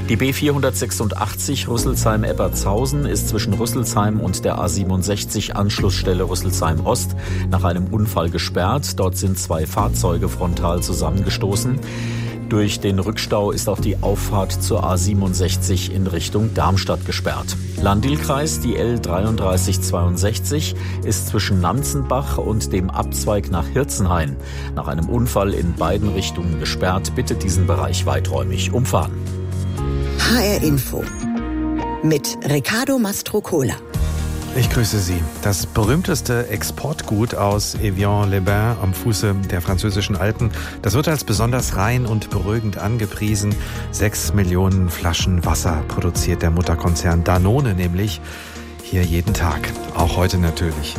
Die B486 Rüsselsheim-Ebertshausen ist zwischen Rüsselsheim und der A67 Anschlussstelle Rüsselsheim Ost nach einem Unfall gesperrt. Dort sind 2 Fahrzeuge frontal zusammengestoßen. Durch den Rückstau ist auch die Auffahrt zur A67 in Richtung Darmstadt gesperrt. Landil-Kreis, die L3362 ist zwischen Nanzenbach und dem Abzweig nach Hirzenhain nach einem Unfall in beiden Richtungen gesperrt. Bitte diesen Bereich weiträumig umfahren. HR Info mit Riccardo Mastrocola. Ich grüße Sie. Das berühmteste Exportgut aus Évian-les-Bains am Fuße der französischen Alpen, das wird als besonders rein und beruhigend angepriesen. 6 Millionen Flaschen Wasser produziert der Mutterkonzern Danone nämlich hier jeden Tag. Auch heute natürlich.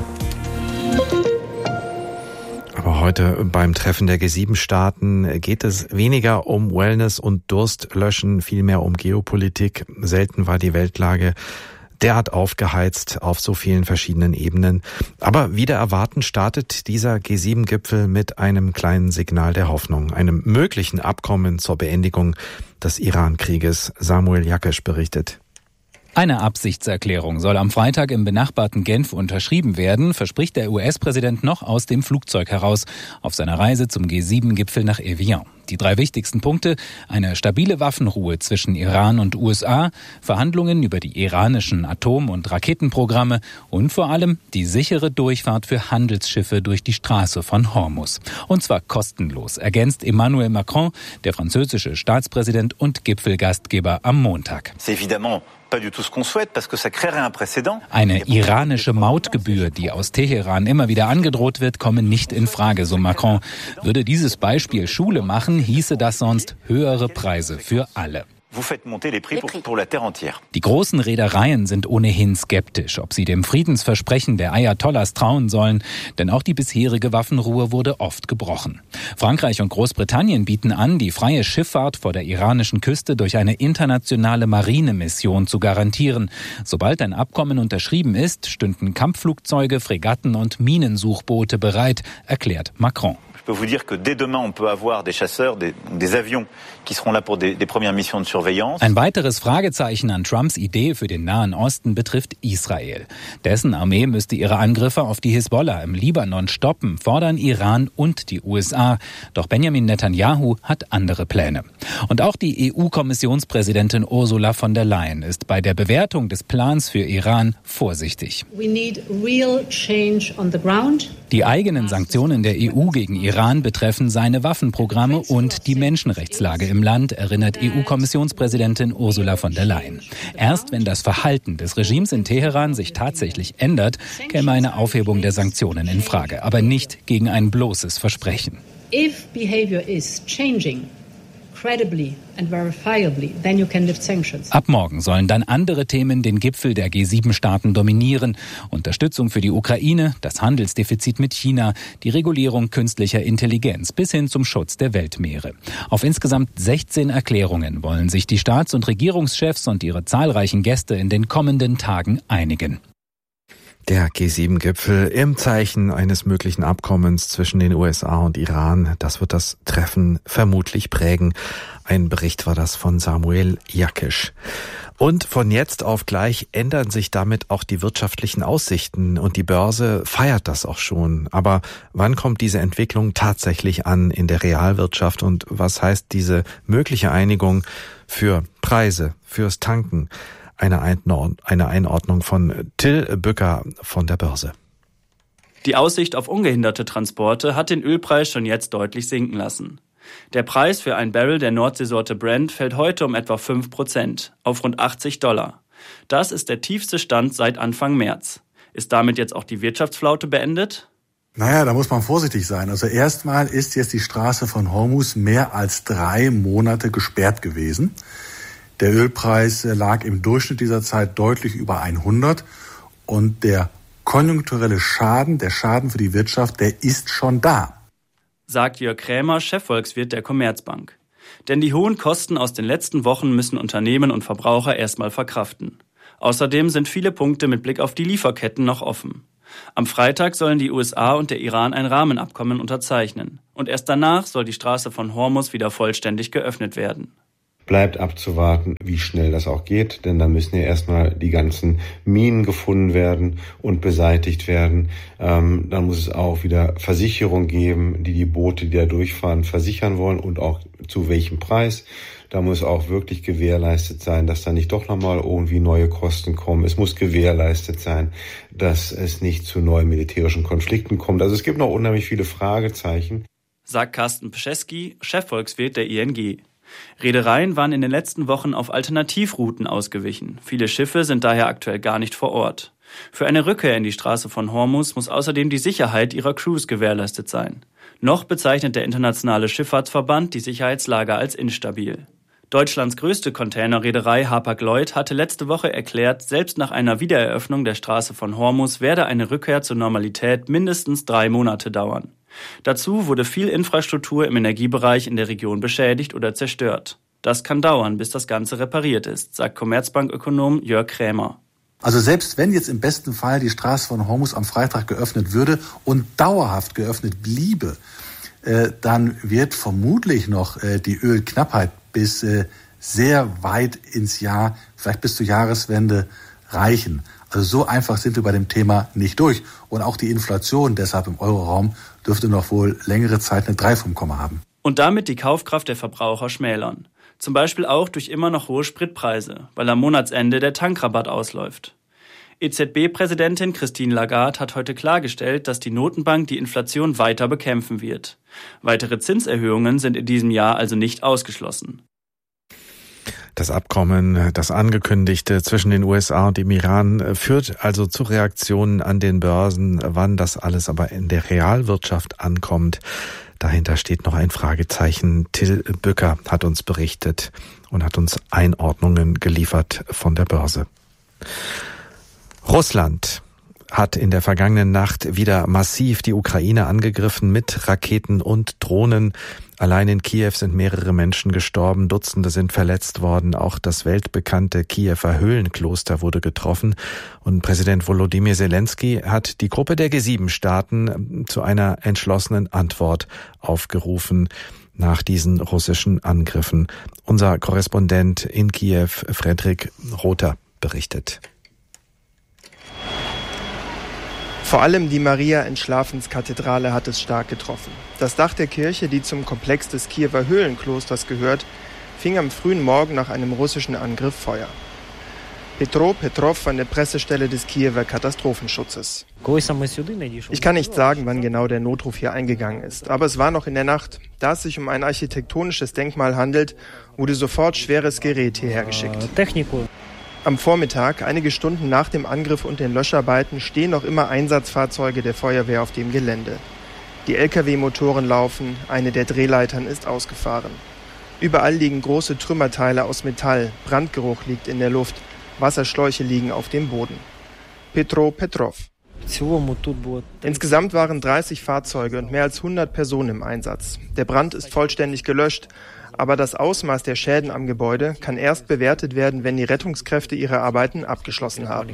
Aber heute beim Treffen der G7-Staaten geht es weniger um Wellness und Durstlöschen, vielmehr um Geopolitik. Selten war die Weltlage derart aufgeheizt auf so vielen verschiedenen Ebenen. Aber wider Erwarten startet dieser G7-Gipfel mit einem kleinen Signal der Hoffnung, einem möglichen Abkommen zur Beendigung des Iran-Krieges. Samuel Jakesch berichtet. Eine Absichtserklärung soll am Freitag im benachbarten Genf unterschrieben werden, verspricht der US-Präsident noch aus dem Flugzeug heraus auf seiner Reise zum G7-Gipfel nach Évian. Die 3 wichtigsten Punkte: eine stabile Waffenruhe zwischen Iran und USA, Verhandlungen über die iranischen Atom- und Raketenprogramme und vor allem die sichere Durchfahrt für Handelsschiffe durch die Straße von Hormuz. Und zwar kostenlos, ergänzt Emmanuel Macron, der französische Staatspräsident und Gipfelgastgeber, am Montag. Eine iranische Mautgebühr, die aus Teheran immer wieder angedroht wird, komme nicht in Frage, so Macron. Würde dieses Beispiel Schule machen, hieße das sonst höhere Preise für alle. Die großen Reedereien sind ohnehin skeptisch, ob sie dem Friedensversprechen der Ayatollahs trauen sollen, denn auch die bisherige Waffenruhe wurde oft gebrochen. Frankreich und Großbritannien bieten an, die freie Schifffahrt vor der iranischen Küste durch eine internationale Marinemission zu garantieren. Sobald ein Abkommen unterschrieben ist, stünden Kampfflugzeuge, Fregatten und Minensuchboote bereit, erklärt Macron. Je peux vous dire que dès demain, on peut avoir des chasseurs, des avions qui seront là pour des premières missions de surveillance. Ein weiteres Fragezeichen an Trumps Idee für den Nahen Osten betrifft Israel. Dessen Armee müsste ihre Angriffe auf die Hisbollah im Libanon stoppen, fordern Iran und die USA. Doch Benjamin Netanyahu hat andere Pläne. Und auch die EU-Kommissionspräsidentin Ursula von der Leyen ist bei der Bewertung des Plans für Iran vorsichtig. We need real change on the ground. Die eigenen Sanktionen der EU gegen Iran betreffen seine Waffenprogramme und die Menschenrechtslage im Land, erinnert EU-Kommissionspräsidentin Ursula von der Leyen. Erst wenn das Verhalten des Regimes in Teheran sich tatsächlich ändert, käme eine Aufhebung der Sanktionen in Frage, aber nicht gegen ein bloßes Versprechen. If behavior is changing credibly and verifiably, then you can lift sanctions. Ab morgen sollen dann andere Themen den Gipfel der G7-Staaten dominieren. Unterstützung für die Ukraine, das Handelsdefizit mit China, die Regulierung künstlicher Intelligenz bis hin zum Schutz der Weltmeere. Auf insgesamt 16 Erklärungen wollen sich die Staats- und Regierungschefs und ihre zahlreichen Gäste in den kommenden Tagen einigen. Der G7-Gipfel im Zeichen eines möglichen Abkommens zwischen den USA und Iran. Das wird das Treffen vermutlich prägen. Ein Bericht war das von Samuel Jakesch. Und von jetzt auf gleich ändern sich damit auch die wirtschaftlichen Aussichten und die Börse feiert das auch schon. Aber wann kommt diese Entwicklung tatsächlich an in der Realwirtschaft und was heißt diese mögliche Einigung für Preise, fürs Tanken? Eine Einordnung von Till Bücker von der Börse. Die Aussicht auf ungehinderte Transporte hat den Ölpreis schon jetzt deutlich sinken lassen. Der Preis für ein Barrel der Nordseesorte Brent fällt heute um etwa 5% auf rund $80. Das ist der tiefste Stand seit Anfang März. Ist damit jetzt auch die Wirtschaftsflaute beendet? Naja, da muss man vorsichtig sein. Also erstmal ist jetzt die Straße von Hormuz mehr als 3 Monate gesperrt gewesen. Der Ölpreis lag im Durchschnitt dieser Zeit deutlich über 100 und der konjunkturelle Schaden, der Schaden für die Wirtschaft, der ist schon da. Sagt Jörg Krämer, Chefvolkswirt der Commerzbank. Denn die hohen Kosten aus den letzten Wochen müssen Unternehmen und Verbraucher erstmal verkraften. Außerdem sind viele Punkte mit Blick auf die Lieferketten noch offen. Am Freitag sollen die USA und der Iran ein Rahmenabkommen unterzeichnen. Und erst danach soll die Straße von Hormuz wieder vollständig geöffnet werden. Bleibt abzuwarten, wie schnell das auch geht, denn da müssen ja erstmal die ganzen Minen gefunden werden und beseitigt werden. Dann muss es auch wieder Versicherung geben, die Boote, die da durchfahren, versichern wollen und auch zu welchem Preis. Da muss auch wirklich gewährleistet sein, dass da nicht doch nochmal irgendwie neue Kosten kommen. Es muss gewährleistet sein, dass es nicht zu neuen militärischen Konflikten kommt. Also es gibt noch unheimlich viele Fragezeichen. Sagt Carsten Peschesky, Chefvolkswirt der ING. Reedereien waren in den letzten Wochen auf Alternativrouten ausgewichen. Viele Schiffe sind daher aktuell gar nicht vor Ort. Für eine Rückkehr in die Straße von Hormuz muss außerdem die Sicherheit ihrer Crews gewährleistet sein. Noch bezeichnet der Internationale Schifffahrtsverband die Sicherheitslage als instabil. Deutschlands größte Containerreederei Hapag-Lloyd hatte letzte Woche erklärt, selbst nach einer Wiedereröffnung der Straße von Hormuz werde eine Rückkehr zur Normalität mindestens 3 Monate dauern. Dazu wurde viel Infrastruktur im Energiebereich in der Region beschädigt oder zerstört. Das kann dauern, bis das Ganze repariert ist, sagt Commerzbank-Ökonom Jörg Krämer. Also selbst wenn jetzt im besten Fall die Straße von Hormuz am Freitag geöffnet würde und dauerhaft geöffnet bliebe, dann wird vermutlich noch die Ölknappheit bis sehr weit ins Jahr, vielleicht bis zur Jahreswende reichen. Also so einfach sind wir bei dem Thema nicht durch. Und auch die Inflation deshalb im Euroraum dürfte noch wohl längere Zeit eine 3 vom Komma haben. Und damit die Kaufkraft der Verbraucher schmälern. Zum Beispiel auch durch immer noch hohe Spritpreise, weil am Monatsende der Tankrabatt ausläuft. EZB-Präsidentin Christine Lagarde hat heute klargestellt, dass die Notenbank die Inflation weiter bekämpfen wird. Weitere Zinserhöhungen sind in diesem Jahr also nicht ausgeschlossen. Das Abkommen, das angekündigte zwischen den USA und dem Iran, führt also zu Reaktionen an den Börsen. Wann das alles aber in der Realwirtschaft ankommt, dahinter steht noch ein Fragezeichen. Till Bücker hat uns berichtet und hat uns Einordnungen geliefert von der Börse. Russland hat in der vergangenen Nacht wieder massiv die Ukraine angegriffen mit Raketen und Drohnen. Allein in Kiew sind mehrere Menschen gestorben, Dutzende sind verletzt worden. Auch das weltbekannte Kiewer Höhlenkloster wurde getroffen. Und Präsident Volodymyr Zelensky hat die Gruppe der G7-Staaten zu einer entschlossenen Antwort aufgerufen nach diesen russischen Angriffen. Unser Korrespondent in Kiew, Frederik Rother, berichtet. Vor allem die Maria-Entschlafenskathedrale hat es stark getroffen. Das Dach der Kirche, die zum Komplex des Kiewer Höhlenklosters gehört, fing am frühen Morgen nach einem russischen Angriff Feuer. Petro Petrov von der Pressestelle des Kiewer Katastrophenschutzes. Ich kann nicht sagen, wann genau der Notruf hier eingegangen ist, aber es war noch in der Nacht. Da es sich um ein architektonisches Denkmal handelt, wurde sofort schweres Gerät hierher geschickt. Am Vormittag, einige Stunden nach dem Angriff und den Löscharbeiten, stehen noch immer Einsatzfahrzeuge der Feuerwehr auf dem Gelände. Die Lkw-Motoren laufen, eine der Drehleitern ist ausgefahren. Überall liegen große Trümmerteile aus Metall, Brandgeruch liegt in der Luft, Wasserschläuche liegen auf dem Boden. Petro Petrov. Insgesamt waren 30 Fahrzeuge und mehr als 100 Personen im Einsatz. Der Brand ist vollständig gelöscht, aber das Ausmaß der Schäden am Gebäude kann erst bewertet werden, wenn die Rettungskräfte ihre Arbeiten abgeschlossen haben.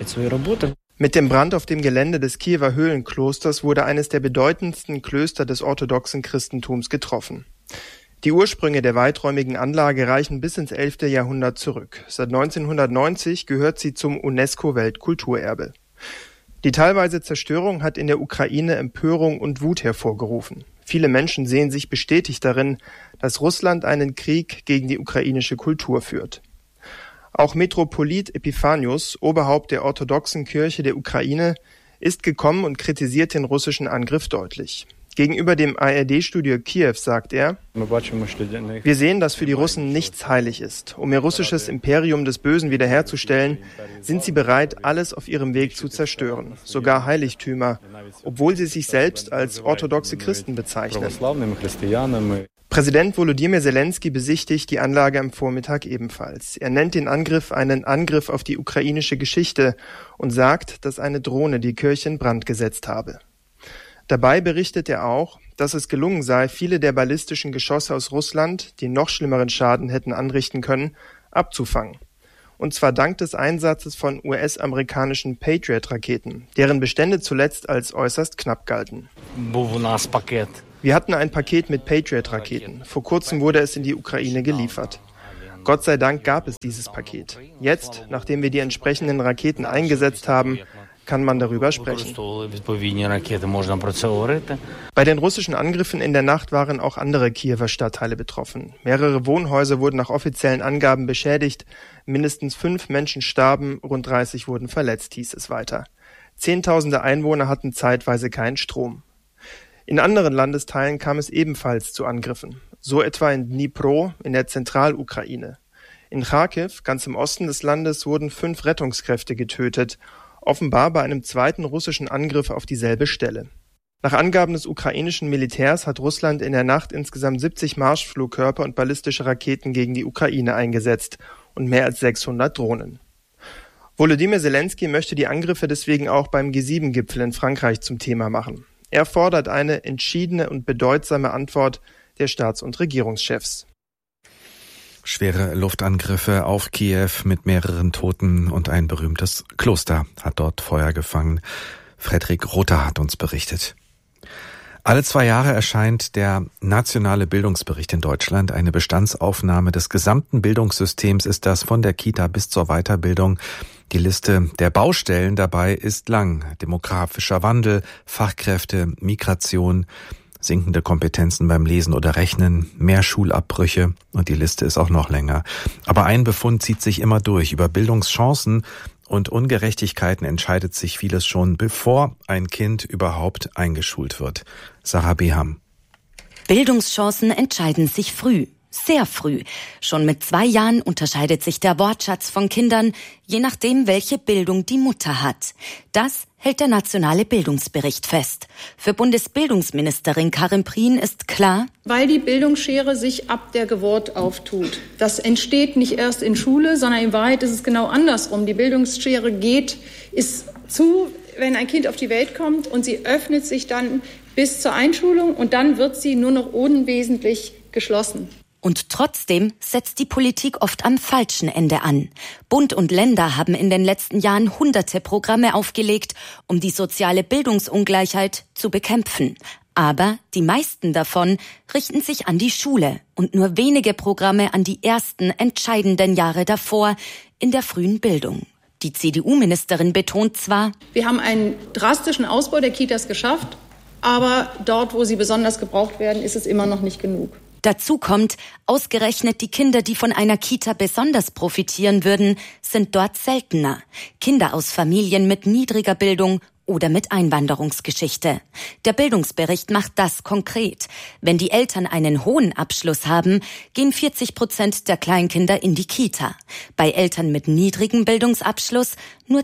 Mit dem Brand auf dem Gelände des Kiewer Höhlenklosters wurde eines der bedeutendsten Klöster des orthodoxen Christentums getroffen. Die Ursprünge der weiträumigen Anlage reichen bis ins 11. Jahrhundert zurück. Seit 1990 gehört sie zum UNESCO-Weltkulturerbe. Die teilweise Zerstörung hat in der Ukraine Empörung und Wut hervorgerufen. Viele Menschen sehen sich bestätigt darin, dass Russland einen Krieg gegen die ukrainische Kultur führt. Auch Metropolit Epiphanius, Oberhaupt der orthodoxen Kirche der Ukraine, ist gekommen und kritisiert den russischen Angriff deutlich. Gegenüber dem ARD-Studio Kiew sagt er: Wir sehen, dass für die Russen nichts heilig ist. Um ihr russisches Imperium des Bösen wiederherzustellen, sind sie bereit, alles auf ihrem Weg zu zerstören, sogar Heiligtümer, obwohl sie sich selbst als orthodoxe Christen bezeichnen. Präsident Volodymyr Zelensky besichtigt die Anlage am Vormittag ebenfalls. Er nennt den Angriff einen Angriff auf die ukrainische Geschichte und sagt, dass eine Drohne die Kirche in Brand gesetzt habe. Dabei berichtet er auch, dass es gelungen sei, viele der ballistischen Geschosse aus Russland, die noch schlimmeren Schaden hätten anrichten können, abzufangen. Und zwar dank des Einsatzes von US-amerikanischen Patriot-Raketen, deren Bestände zuletzt als äußerst knapp galten. Wir hatten ein Paket mit Patriot-Raketen. Vor kurzem wurde es in die Ukraine geliefert. Gott sei Dank gab es dieses Paket. Jetzt, nachdem wir die entsprechenden Raketen eingesetzt haben, kann man darüber sprechen. Bei den russischen Angriffen in der Nacht waren auch andere Kiewer Stadtteile betroffen. Mehrere Wohnhäuser wurden nach offiziellen Angaben beschädigt. Mindestens 5 Menschen starben, rund 30 wurden verletzt, hieß es weiter. Zehntausende Einwohner hatten zeitweise keinen Strom. In anderen Landesteilen kam es ebenfalls zu Angriffen. So etwa in Dnipro in der Zentralukraine. In Charkiw, ganz im Osten des Landes, wurden 5 Rettungskräfte getötet. Offenbar bei einem zweiten russischen Angriff auf dieselbe Stelle. Nach Angaben des ukrainischen Militärs hat Russland in der Nacht insgesamt 70 Marschflugkörper und ballistische Raketen gegen die Ukraine eingesetzt und mehr als 600 Drohnen. Volodymyr Zelensky möchte die Angriffe deswegen auch beim G7-Gipfel in Frankreich zum Thema machen. Er fordert eine entschiedene und bedeutsame Antwort der Staats- und Regierungschefs. Schwere Luftangriffe auf Kiew mit mehreren Toten und ein berühmtes Kloster hat dort Feuer gefangen. Frederik Rother hat uns berichtet. Alle 2 Jahre erscheint der nationale Bildungsbericht in Deutschland. Eine Bestandsaufnahme des gesamten Bildungssystems ist das, von der Kita bis zur Weiterbildung. Die Liste der Baustellen dabei ist lang. Demografischer Wandel, Fachkräfte, Migration, sinkende Kompetenzen beim Lesen oder Rechnen, mehr Schulabbrüche und die Liste ist auch noch länger. Aber ein Befund zieht sich immer durch. Über Bildungschancen und Ungerechtigkeiten entscheidet sich vieles schon, bevor ein Kind überhaupt eingeschult wird. Sarah Beham. Bildungschancen entscheiden sich früh. Sehr früh. Schon mit 2 Jahren unterscheidet sich der Wortschatz von Kindern, je nachdem, welche Bildung die Mutter hat. Das hält der nationale Bildungsbericht fest. Für Bundesbildungsministerin Karin Prien ist klar, weil die Bildungsschere sich ab der Geburt auftut. Das entsteht nicht erst in Schule, sondern in Wahrheit ist es genau andersrum. Die Bildungsschere ist zu, wenn ein Kind auf die Welt kommt, und sie öffnet sich dann bis zur Einschulung und dann wird sie nur noch unwesentlich geschlossen. Und trotzdem setzt die Politik oft am falschen Ende an. Bund und Länder haben in den letzten Jahren hunderte Programme aufgelegt, um die soziale Bildungsungleichheit zu bekämpfen. Aber die meisten davon richten sich an die Schule und nur wenige Programme an die ersten entscheidenden Jahre davor in der frühen Bildung. Die CDU-Ministerin betont zwar, wir haben einen drastischen Ausbau der Kitas geschafft, aber dort, wo sie besonders gebraucht werden, ist es immer noch nicht genug. Dazu kommt, ausgerechnet die Kinder, die von einer Kita besonders profitieren würden, sind dort seltener. Kinder aus Familien mit niedriger Bildung oder mit Einwanderungsgeschichte. Der Bildungsbericht macht das konkret. Wenn die Eltern einen hohen Abschluss haben, gehen 40% der Kleinkinder in die Kita. Bei Eltern mit niedrigem Bildungsabschluss nur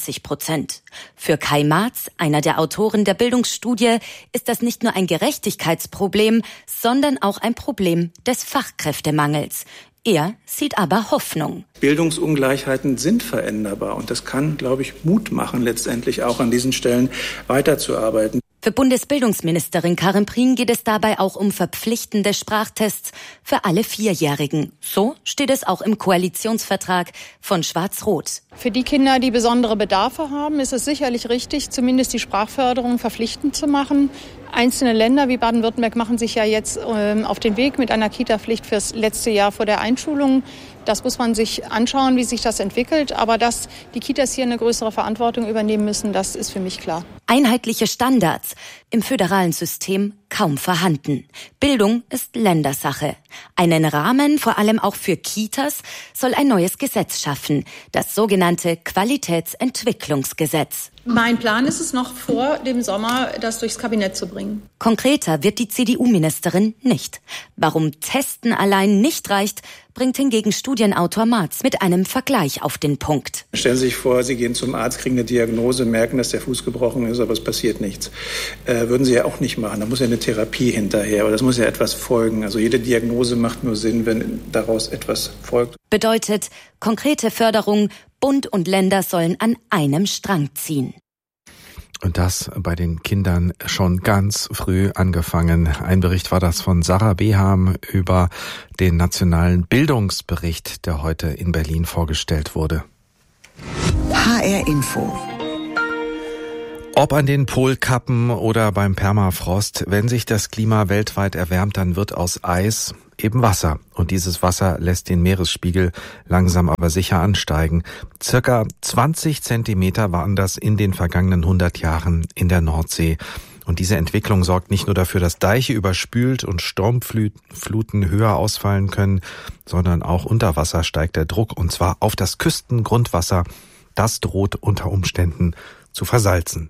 20%. Für Kai Marz, einer der Autoren der Bildungsstudie, ist das nicht nur ein Gerechtigkeitsproblem, sondern auch ein Problem des Fachkräftemangels. Er sieht aber Hoffnung. Bildungsungleichheiten sind veränderbar und das kann, glaube ich, Mut machen, letztendlich auch an diesen Stellen weiterzuarbeiten. Für Bundesbildungsministerin Karin Prien geht es dabei auch um verpflichtende Sprachtests für alle 4-Jährigen. So steht es auch im Koalitionsvertrag von Schwarz-Rot. Für die Kinder, die besondere Bedarfe haben, ist es sicherlich richtig, zumindest die Sprachförderung verpflichtend zu machen. Einzelne Länder wie Baden-Württemberg machen sich ja jetzt auf den Weg mit einer Kita-Pflicht fürs letzte Jahr vor der Einschulung. Das muss man sich anschauen, wie sich das entwickelt. Aber dass die Kitas hier eine größere Verantwortung übernehmen müssen, das ist für mich klar. Einheitliche Standards im föderalen System kaum vorhanden. Bildung ist Ländersache. Einen Rahmen, vor allem auch für Kitas, soll ein neues Gesetz schaffen, das sogenannte Qualitätsentwicklungsgesetz. Mein Plan ist es, noch vor dem Sommer das durchs Kabinett zu bringen. Konkreter wird die CDU-Ministerin nicht. Warum Testen allein nicht reicht, bringt hingegen Studienautor Marz mit einem Vergleich auf den Punkt. Stellen Sie sich vor, Sie gehen zum Arzt, kriegen eine Diagnose, merken, dass der Fuß gebrochen ist, aber es passiert nichts. Würden Sie ja auch nicht machen. Da muss ja eine Therapie hinterher, oder das muss ja etwas folgen. Also jede Diagnose macht nur Sinn, wenn daraus etwas folgt. Bedeutet, konkrete Förderung, Bund und Länder sollen an einem Strang ziehen. Und das bei den Kindern schon ganz früh angefangen. Ein Bericht war das von Sarah Beham über den nationalen Bildungsbericht, der heute in Berlin vorgestellt wurde. HR Info. Ob an den Polkappen oder beim Permafrost, wenn sich das Klima weltweit erwärmt, dann wird aus Eis eben Wasser. Und dieses Wasser lässt den Meeresspiegel langsam aber sicher ansteigen. Circa 20 Zentimeter waren das in den vergangenen 100 Jahren in der Nordsee. Und diese Entwicklung sorgt nicht nur dafür, dass Deiche überspült und Sturmfluten höher ausfallen können, sondern auch unter Wasser steigt der Druck, und zwar auf das Küstengrundwasser. Das droht unter Umständen zu versalzen.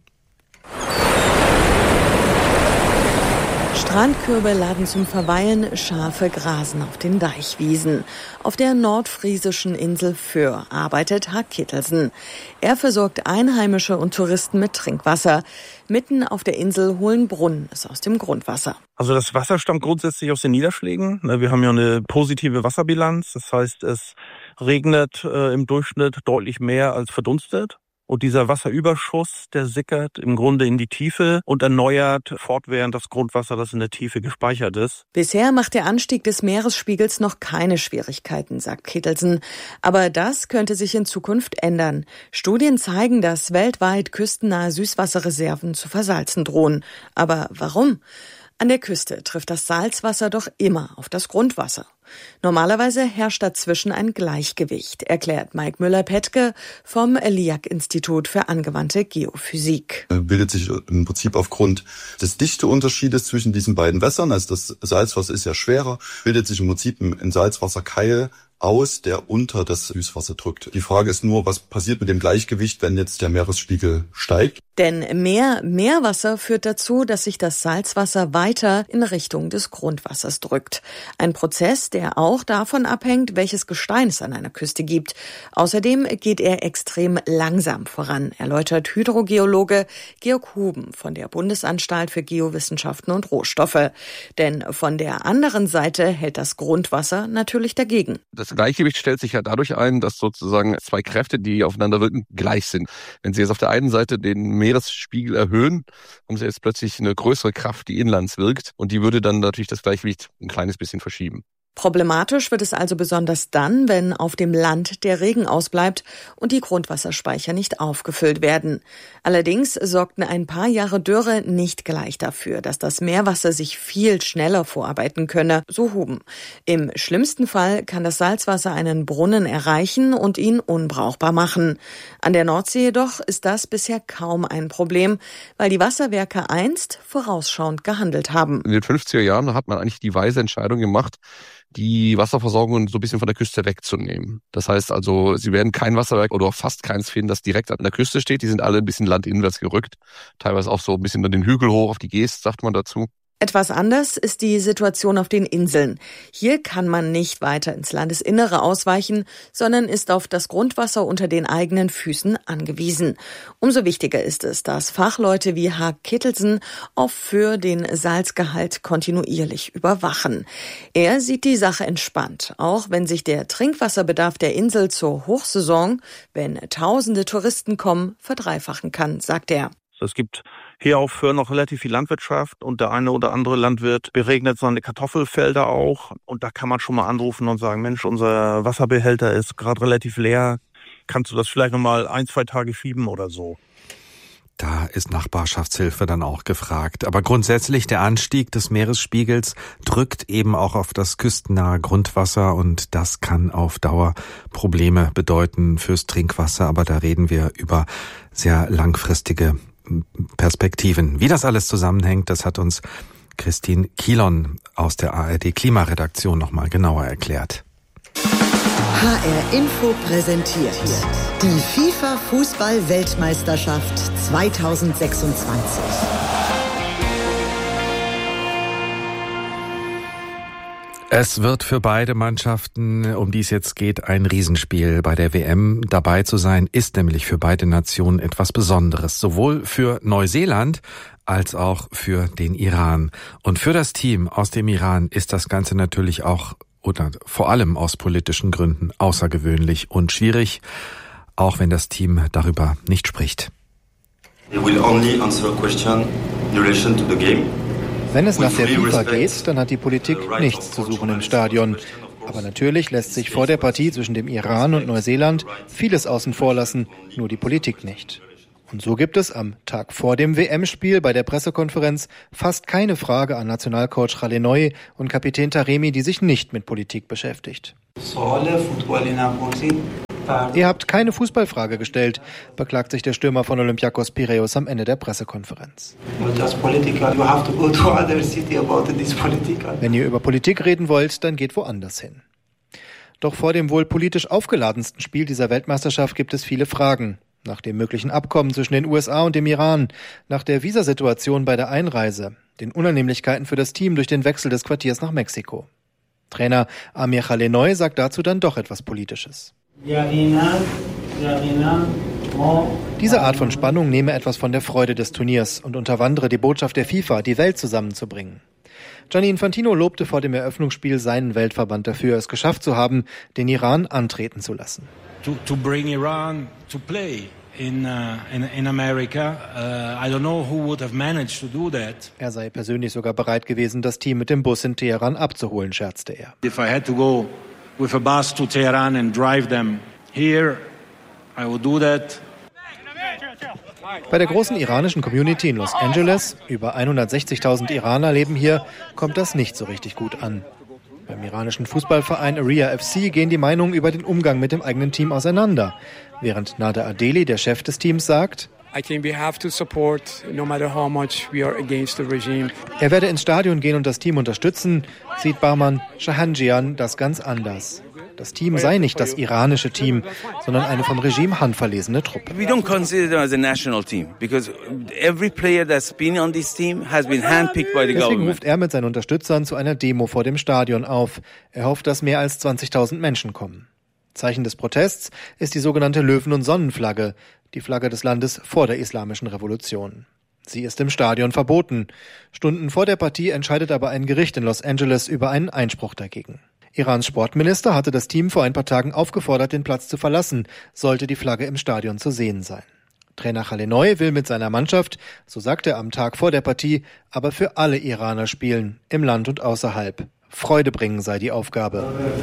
Strandkörbe laden zum Verweilen, Schafe grasen auf den Deichwiesen. Auf der nordfriesischen Insel Föhr arbeitet Hag Kittelsen. Er versorgt Einheimische und Touristen mit Trinkwasser. Mitten auf der Insel holen Brunnen es aus dem Grundwasser. Also das Wasser stammt grundsätzlich aus den Niederschlägen. Wir haben ja eine positive Wasserbilanz. Das heißt, es regnet im Durchschnitt deutlich mehr als verdunstet. Und dieser Wasserüberschuss, der sickert im Grunde in die Tiefe und erneuert fortwährend das Grundwasser, das in der Tiefe gespeichert ist. Bisher macht der Anstieg des Meeresspiegels noch keine Schwierigkeiten, sagt Kittelsen. Aber das könnte sich in Zukunft ändern. Studien zeigen, dass weltweit küstennahe Süßwasserreserven zu versalzen drohen. Aber warum? An der Küste trifft das Salzwasser doch immer auf das Grundwasser. Normalerweise herrscht dazwischen ein Gleichgewicht, erklärt Mike Müller-Petke vom LIAC-Institut für angewandte Geophysik. Bildet sich im Prinzip aufgrund des Dichteunterschiedes zwischen diesen beiden Wässern, also das Salzwasser ist ja schwerer, bildet sich im Prinzip ein Salzwasserkeil aus, der unter das Süßwasser drückt. Die Frage ist nur, was passiert mit dem Gleichgewicht, wenn jetzt der Meeresspiegel steigt? Denn mehr Meerwasser führt dazu, dass sich das Salzwasser weiter in Richtung des Grundwassers drückt. Ein Prozess, der auch davon abhängt, welches Gestein es an einer Küste gibt. Außerdem geht er extrem langsam voran, erläutert Hydrogeologe Georg Huben von der Bundesanstalt für Geowissenschaften und Rohstoffe. Denn von der anderen Seite hält das Grundwasser natürlich dagegen. Das Gleichgewicht stellt sich ja dadurch ein, dass sozusagen zwei Kräfte, die aufeinander wirken, gleich sind. Wenn Sie jetzt auf der einen Seite den Meeresspiegel erhöhen, haben Sie jetzt plötzlich eine größere Kraft, die inlands wirkt, und die würde dann natürlich das Gleichgewicht ein kleines bisschen verschieben. Problematisch wird es also besonders dann, wenn auf dem Land der Regen ausbleibt und die Grundwasserspeicher nicht aufgefüllt werden. Allerdings sorgten ein paar Jahre Dürre nicht gleich dafür, dass das Meerwasser sich viel schneller vorarbeiten könne, so Huben. Im schlimmsten Fall kann das Salzwasser einen Brunnen erreichen und ihn unbrauchbar machen. An der Nordsee jedoch ist das bisher kaum ein Problem, weil die Wasserwerke einst vorausschauend gehandelt haben. In den 50er Jahren hat man eigentlich die weise Entscheidung gemacht, die Wasserversorgung so ein bisschen von der Küste wegzunehmen. Das heißt also, Sie werden kein Wasserwerk oder fast keins finden, das direkt an der Küste steht. Die sind alle ein bisschen landinwärts gerückt. Teilweise auch so ein bisschen den Hügel hoch auf die Geest, sagt man dazu. Etwas anders ist die Situation auf den Inseln. Hier kann man nicht weiter ins Landesinnere ausweichen, sondern ist auf das Grundwasser unter den eigenen Füßen angewiesen. Umso wichtiger ist es, dass Fachleute wie Hag Kittelsen auch für den Salzgehalt kontinuierlich überwachen. Er sieht die Sache entspannt, auch wenn sich der Trinkwasserbedarf der Insel zur Hochsaison, wenn tausende Touristen kommen, verdreifachen kann, sagt er. Es gibt hier auf Föhr noch relativ viel Landwirtschaft und der eine oder andere Landwirt beregnet seine Kartoffelfelder auch. Und da kann man schon mal anrufen und sagen, Mensch, unser Wasserbehälter ist gerade relativ leer. Kannst du das vielleicht nochmal 1-2 Tage schieben oder so? Da ist Nachbarschaftshilfe dann auch gefragt. Aber grundsätzlich der Anstieg des Meeresspiegels drückt eben auch auf das küstennahe Grundwasser, und das kann auf Dauer Probleme bedeuten fürs Trinkwasser. Aber da reden wir über sehr langfristige Perspektiven. Wie das alles zusammenhängt, das hat uns Christine Kielon aus der ARD Klimaredaktion nochmal genauer erklärt. HR Info präsentiert die FIFA-Fußball-Weltmeisterschaft 2026. Es wird für beide Mannschaften, um die es jetzt geht, ein Riesenspiel. Bei der WM dabei zu sein, ist nämlich für beide Nationen etwas Besonderes. Sowohl für Neuseeland als auch für den Iran. Und für das Team aus dem Iran ist das Ganze natürlich auch, oder vor allem aus politischen Gründen, außergewöhnlich und schwierig, auch wenn das Team darüber nicht spricht. They will only answer a question in relation to the game. Wenn es nach der FIFA geht, dann hat die Politik nichts zu suchen im Stadion. Aber natürlich lässt sich vor der Partie zwischen dem Iran und Neuseeland vieles außen vor lassen, nur die Politik nicht. Und so gibt es am Tag vor dem WM-Spiel bei der Pressekonferenz fast keine Frage an Nationalcoach Khamenei und Kapitän Taremi, die sich nicht mit Politik beschäftigt. Ihr habt keine Fußballfrage gestellt, beklagt sich der Stürmer von Olympiakos Piräus am Ende der Pressekonferenz. Wenn ihr über Politik reden wollt, dann geht woanders hin. Doch vor dem wohl politisch aufgeladensten Spiel dieser Weltmeisterschaft gibt es viele Fragen. Nach dem möglichen Abkommen zwischen den USA und dem Iran, nach der Visasituation bei der Einreise, den Unannehmlichkeiten für das Team durch den Wechsel des Quartiers nach Mexiko. Trainer Amir Khamenei sagt dazu dann doch etwas Politisches. Diese Art von Spannung nehme etwas von der Freude des Turniers und unterwandere die Botschaft der FIFA, die Welt zusammenzubringen. Gianni Infantino lobte vor dem Eröffnungsspiel seinen Weltverband dafür, es geschafft zu haben, den Iran antreten zu lassen. To bring Iran to play in America, I don't know who would have managed to do that. Er sei persönlich sogar bereit gewesen, das Team mit dem Bus in Teheran abzuholen, scherzte er. If I had to go with a bus to Tehran and drive them here, I would do that. Bei der großen iranischen Community in Los Angeles, über 160.000 Iraner leben hier, kommt das nicht so richtig gut an. Beim iranischen Fußballverein Aria FC gehen die Meinungen über den Umgang mit dem eigenen Team auseinander. Während Nader Adeli, der Chef des Teams, sagt, I think we have to support, no matter how much we are against the regime. Er werde ins Stadion gehen und das Team unterstützen, sieht Bahman Shahanjian das ganz anders. Das Team sei nicht das iranische Team, sondern eine vom Regime handverlesene Truppe. We don't consider them as a national team because every player that's been on this team has been handpicked by the government. Deswegen ruft er mit seinen Unterstützern zu einer Demo vor dem Stadion auf. Er hofft, dass mehr als 20.000 Menschen kommen. Zeichen des Protests ist die sogenannte Löwen- und Sonnenflagge, die Flagge des Landes vor der Islamischen Revolution. Sie ist im Stadion verboten. Stunden vor der Partie entscheidet aber ein Gericht in Los Angeles über einen Einspruch dagegen. Irans Sportminister hatte das Team vor ein paar Tagen aufgefordert, den Platz zu verlassen, sollte die Flagge im Stadion zu sehen sein. Trainer Khamenei will mit seiner Mannschaft, so sagt er am Tag vor der Partie, aber für alle Iraner spielen, im Land und außerhalb. Freude bringen sei die Aufgabe.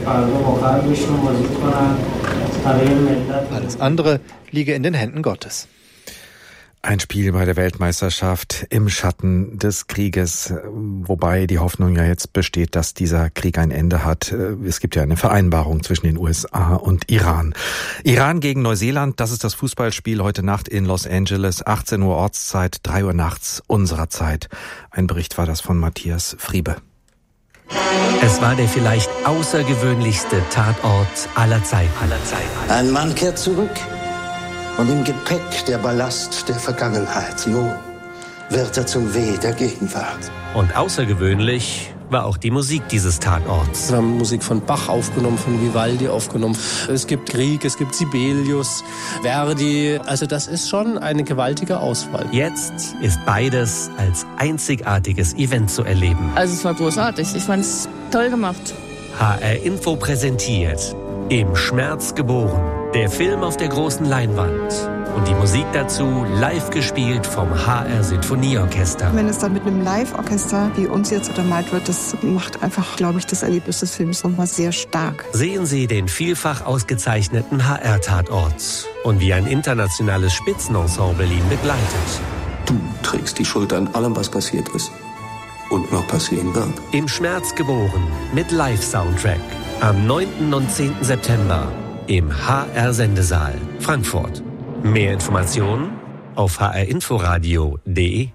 Alles andere liege in den Händen Gottes. Ein Spiel bei der Weltmeisterschaft im Schatten des Krieges, wobei die Hoffnung ja jetzt besteht, dass dieser Krieg ein Ende hat. Es gibt ja eine Vereinbarung zwischen den USA und Iran. Iran gegen Neuseeland, das ist das Fußballspiel heute Nacht in Los Angeles, 18 Uhr Ortszeit, 3 Uhr nachts unserer Zeit. Ein Bericht war das von Matthias Friebe. Es war der vielleicht außergewöhnlichste Tatort aller Zeiten. Ein Mann kehrt zurück. Und im Gepäck der Ballast der Vergangenheit. So wird er zum Weh der Gegenwart. Und außergewöhnlich war auch die Musik dieses Tatorts. Wir haben Musik von Bach aufgenommen, von Vivaldi aufgenommen. Es gibt Grieg, es gibt Sibelius, Verdi. Also das ist schon eine gewaltige Auswahl. Jetzt ist beides als einzigartiges Event zu erleben. Also es war großartig. Ich fand es toll gemacht. HR Info präsentiert Im Schmerz geboren. Der Film auf der großen Leinwand und die Musik dazu live gespielt vom HR Sinfonieorchester. Wenn es dann mit einem Live-Orchester wie uns jetzt untermalt wird, das macht einfach, glaube ich, das Erlebnis des Films nochmal sehr stark. Sehen Sie den vielfach ausgezeichneten HR-Tatort und wie ein internationales Spitzenensemble ihn begleitet. Du trägst die Schuld an allem, was passiert ist und noch passieren wird. Im Schmerz geboren mit Live-Soundtrack am 9. und 10. September. Im HR-Sendesaal Frankfurt. Mehr Informationen auf hrinforadio.de.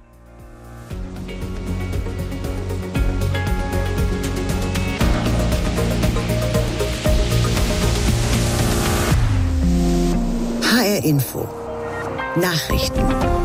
HR Info. Nachrichten.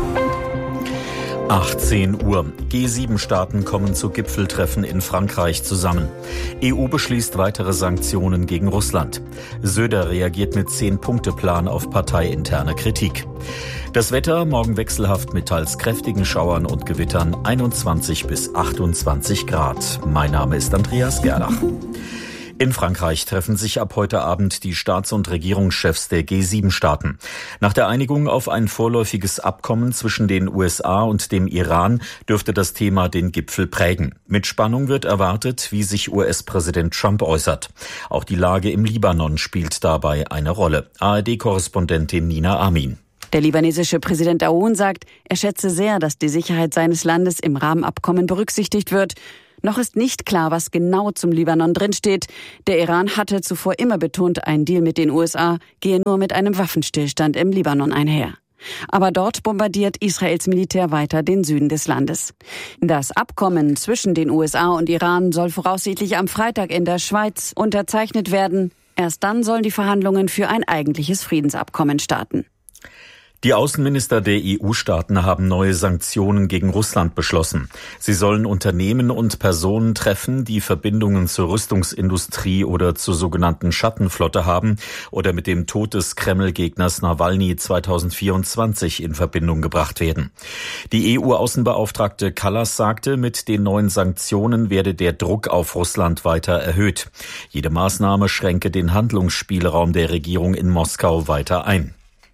18 Uhr. G7-Staaten kommen zu Gipfeltreffen in Frankreich zusammen. EU beschließt weitere Sanktionen gegen Russland. Söder reagiert mit 10-Punkte-Plan auf parteiinterne Kritik. Das Wetter morgen wechselhaft mit teils kräftigen Schauern und Gewittern 21 bis 28 Grad. Mein Name ist Andreas Gerlach. In Frankreich treffen sich ab heute Abend die Staats- und Regierungschefs der G7-Staaten. Nach der Einigung auf ein vorläufiges Abkommen zwischen den USA und dem Iran dürfte das Thema den Gipfel prägen. Mit Spannung wird erwartet, wie sich US-Präsident Trump äußert. Auch die Lage im Libanon spielt dabei eine Rolle. ARD-Korrespondentin Nina Amin. Der libanesische Präsident Aoun sagt, er schätze sehr, dass die Sicherheit seines Landes im Rahmenabkommen berücksichtigt wird. Noch ist nicht klar, was genau zum Libanon drinsteht. Der Iran hatte zuvor immer betont, ein Deal mit den USA gehe nur mit einem Waffenstillstand im Libanon einher. Aber dort bombardiert Israels Militär weiter den Süden des Landes. Das Abkommen zwischen den USA und Iran soll voraussichtlich am Freitag in der Schweiz unterzeichnet werden. Erst dann sollen die Verhandlungen für ein eigentliches Friedensabkommen starten. Die Außenminister der EU-Staaten haben neue Sanktionen gegen Russland beschlossen. Sie sollen Unternehmen und Personen treffen, die Verbindungen zur Rüstungsindustrie oder zur sogenannten Schattenflotte haben oder mit dem Tod des Kreml-Gegners Nawalny 2024 in Verbindung gebracht werden. Die EU-Außenbeauftragte Kallas sagte, mit den neuen Sanktionen werde der Druck auf Russland weiter erhöht. Jede Maßnahme schränke den Handlungsspielraum der Regierung in Moskau weiter ein.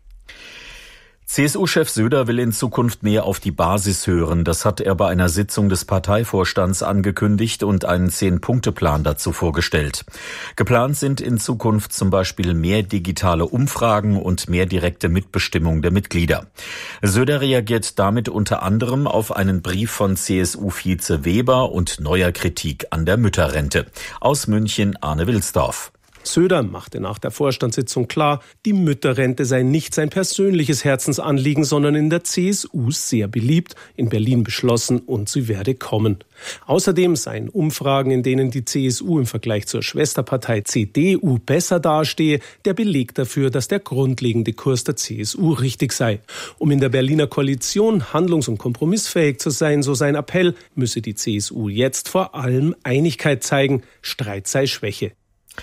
CSU-Chef Söder will in Zukunft mehr auf die Basis hören. Das hat er bei einer Sitzung des Parteivorstands angekündigt und einen 10-Punkte-Plan dazu vorgestellt. Geplant sind in Zukunft zum Beispiel mehr digitale Umfragen und mehr direkte Mitbestimmung der Mitglieder. Söder reagiert damit unter anderem auf einen Brief von CSU-Vize Weber und neuer Kritik an der Mütterrente. Aus München Arne Wilsdorf. Söder machte nach der Vorstandssitzung klar, die Mütterrente sei nicht sein persönliches Herzensanliegen, sondern in der CSU sehr beliebt, in Berlin beschlossen und sie werde kommen. Außerdem seien Umfragen, in denen die CSU im Vergleich zur Schwesterpartei CDU besser dastehe, der Beleg dafür, dass der grundlegende Kurs der CSU richtig sei. Um in der Berliner Koalition handlungs- und kompromissfähig zu sein, so sein Appell, müsse die CSU jetzt vor allem Einigkeit zeigen, Streit sei Schwäche.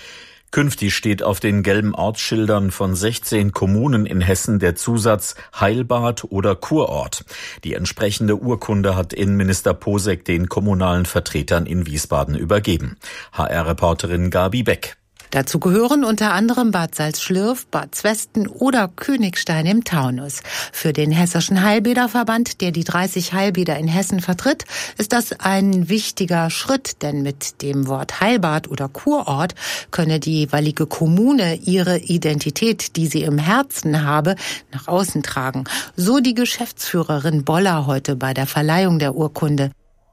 Künftig steht auf den gelben Ortsschildern von 16 Kommunen in Hessen der Zusatz Heilbad oder Kurort. Die entsprechende Urkunde hat Innenminister Posek den kommunalen Vertretern in Wiesbaden übergeben. HR-Reporterin Gabi Beck. Dazu gehören unter anderem Bad Salzschlirf, Bad Zwesten oder Königstein im Taunus. Für den Hessischen Heilbäderverband, der die 30 Heilbäder in Hessen vertritt, ist das ein wichtiger Schritt, denn mit dem Wort Heilbad oder Kurort könne die jeweilige Kommune ihre Identität, die sie im Herzen habe, nach außen tragen. So die Geschäftsführerin Boller heute bei der Verleihung der Urkunde.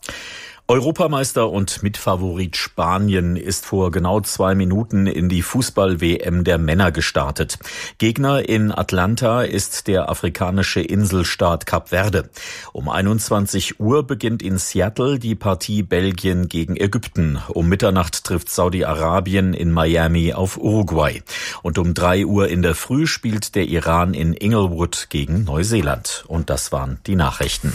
Europameister und Mitfavorit Spanien ist vor genau 2 Minuten in die Fußball-WM der Männer gestartet. Gegner in Atlanta ist der afrikanische Inselstaat Kap Verde. Um 21 Uhr beginnt in Seattle die Partie Belgien gegen Ägypten. Um Mitternacht trifft Saudi-Arabien in Miami auf Uruguay. Und um 3 Uhr in der Früh spielt der Iran in Inglewood gegen Neuseeland. Und das waren die Nachrichten.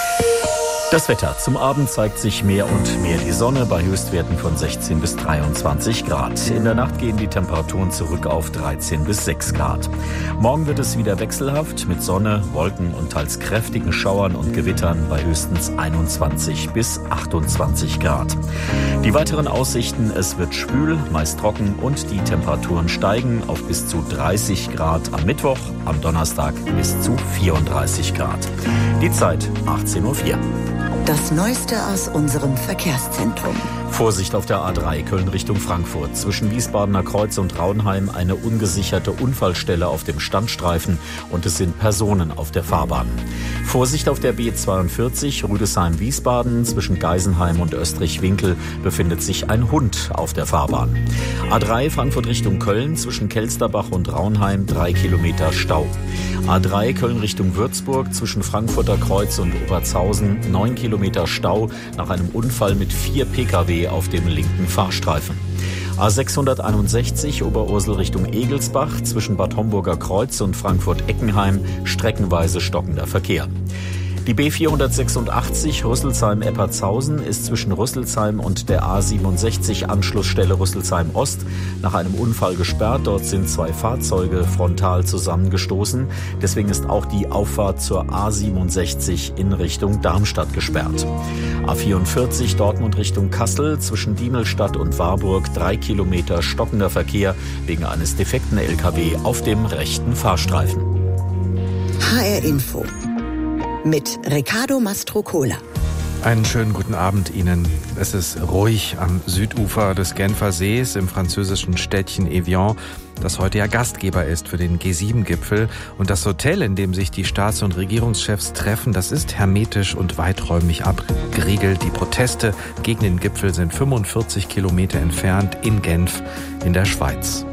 Das Wetter. Zum Abend zeigt sich mehr und mehr die Sonne bei Höchstwerten von 16 bis 23 Grad. In der Nacht gehen die Temperaturen zurück auf 13 bis 6 Grad. Morgen wird es wieder wechselhaft mit Sonne, Wolken und teils kräftigen Schauern und Gewittern bei höchstens 21 bis 28 Grad. Die weiteren Aussichten: Es wird schwül, meist trocken und die Temperaturen steigen auf bis zu 30 Grad am Mittwoch, am Donnerstag bis zu 34 Grad. Die Zeit 18:04 Uhr. Das Neueste aus unserem Verkehrszentrum. Vorsicht auf der A3 Köln Richtung Frankfurt. Zwischen Wiesbadener Kreuz und Raunheim eine ungesicherte Unfallstelle auf dem Standstreifen und es sind Personen auf der Fahrbahn. Vorsicht auf der B42 Rüdesheim-Wiesbaden. Zwischen Geisenheim und Österreich-Winkel befindet sich ein Hund auf der Fahrbahn. A3 Frankfurt Richtung Köln. Zwischen Kelsterbach und Raunheim 3 Kilometer Stau. A3 Köln Richtung Würzburg. Zwischen Frankfurter Kreuz und Obertshausen 9 Kilometer Stau nach einem Unfall mit 4 Pkw auf dem linken Fahrstreifen. A661 Oberursel Richtung Egelsbach zwischen Bad Homburger Kreuz und Frankfurt-Eckenheim streckenweise stockender Verkehr. Die B486 Rüsselsheim-Eppertshausen ist zwischen Rüsselsheim und der A67 Anschlussstelle Rüsselsheim-Ost nach einem Unfall gesperrt. Dort sind 2 Fahrzeuge frontal zusammengestoßen. Deswegen ist auch die Auffahrt zur A67 in Richtung Darmstadt gesperrt. A44 Dortmund Richtung Kassel zwischen Diemelstadt und Warburg 3 Kilometer stockender Verkehr wegen eines defekten LKW auf dem rechten Fahrstreifen. HR Info mit Riccardo Mastrocola. Einen schönen guten Abend Ihnen. Es ist ruhig am Südufer des Genfer Sees im französischen Städtchen Evian. das heute ja Gastgeber ist für den G7-Gipfel. Und das Hotel, in dem sich die Staats- und Regierungschefs treffen, das ist hermetisch und weiträumig abgeriegelt. Die Proteste gegen den Gipfel sind 45 Kilometer entfernt in Genf in der Schweiz.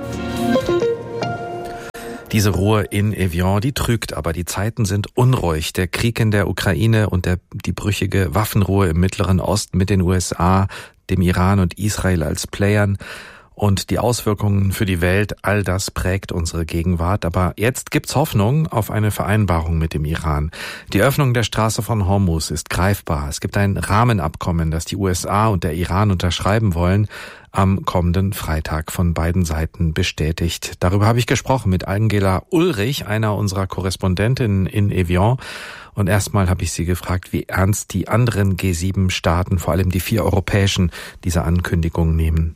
Diese Ruhe in Evian, die trügt, aber die Zeiten sind unruhig. Der Krieg in der Ukraine und die brüchige Waffenruhe im Mittleren Osten mit den USA, dem Iran und Israel als Playern und die Auswirkungen für die Welt, all das prägt unsere Gegenwart. Aber jetzt gibt's Hoffnung auf eine Vereinbarung mit dem Iran. Die Öffnung der Straße von Hormuz ist greifbar. Es gibt ein Rahmenabkommen, das die USA und der Iran unterschreiben wollen, am kommenden Freitag von beiden Seiten bestätigt. Darüber habe ich gesprochen mit Angela Ulrich, einer unserer Korrespondentinnen in Evian. Und erstmal habe ich sie gefragt, wie ernst die anderen G7-Staaten, vor allem die 4 europäischen, diese Ankündigung nehmen.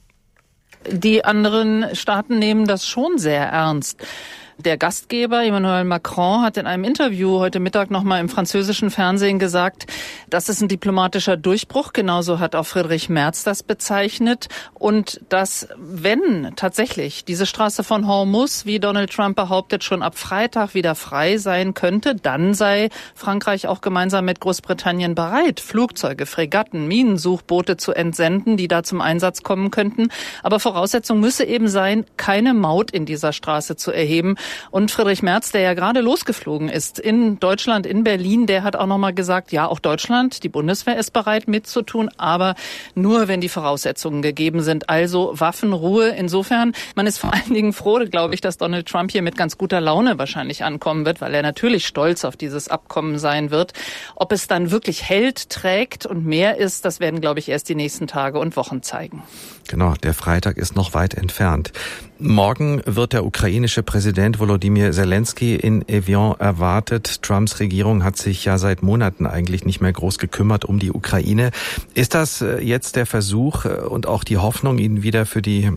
Die anderen Staaten nehmen das schon sehr ernst. Der Gastgeber Emmanuel Macron hat in einem Interview heute Mittag nochmal im französischen Fernsehen gesagt, das ist ein diplomatischer Durchbruch. Genauso hat auch Friedrich Merz das bezeichnet. Und dass, wenn tatsächlich diese Straße von Hormuz, wie Donald Trump behauptet, schon ab Freitag wieder frei sein könnte, dann sei Frankreich auch gemeinsam mit Großbritannien bereit, Flugzeuge, Fregatten, Minensuchboote zu entsenden, die da zum Einsatz kommen könnten. Aber Voraussetzung müsse eben sein, keine Maut in dieser Straße zu erheben. Und Friedrich Merz, der ja gerade losgeflogen ist in Deutschland, in Berlin, der hat auch nochmal gesagt, ja, auch Deutschland, die Bundeswehr ist bereit mitzutun, aber nur, wenn die Voraussetzungen gegeben sind. Also Waffenruhe. Insofern, man ist vor allen Dingen froh, glaube ich, dass Donald Trump hier mit ganz guter Laune wahrscheinlich ankommen wird, weil er natürlich stolz auf dieses Abkommen sein wird. Ob es dann wirklich hält, trägt und mehr ist, das werden, glaube ich, erst die nächsten Tage und Wochen zeigen. Genau, der Freitag ist noch weit entfernt. Morgen wird der ukrainische Präsident Volodymyr Zelensky in Evian erwartet. Trumps Regierung hat sich ja seit Monaten eigentlich nicht mehr groß gekümmert um die Ukraine. Ist das jetzt der Versuch und auch die Hoffnung, ihn wieder für die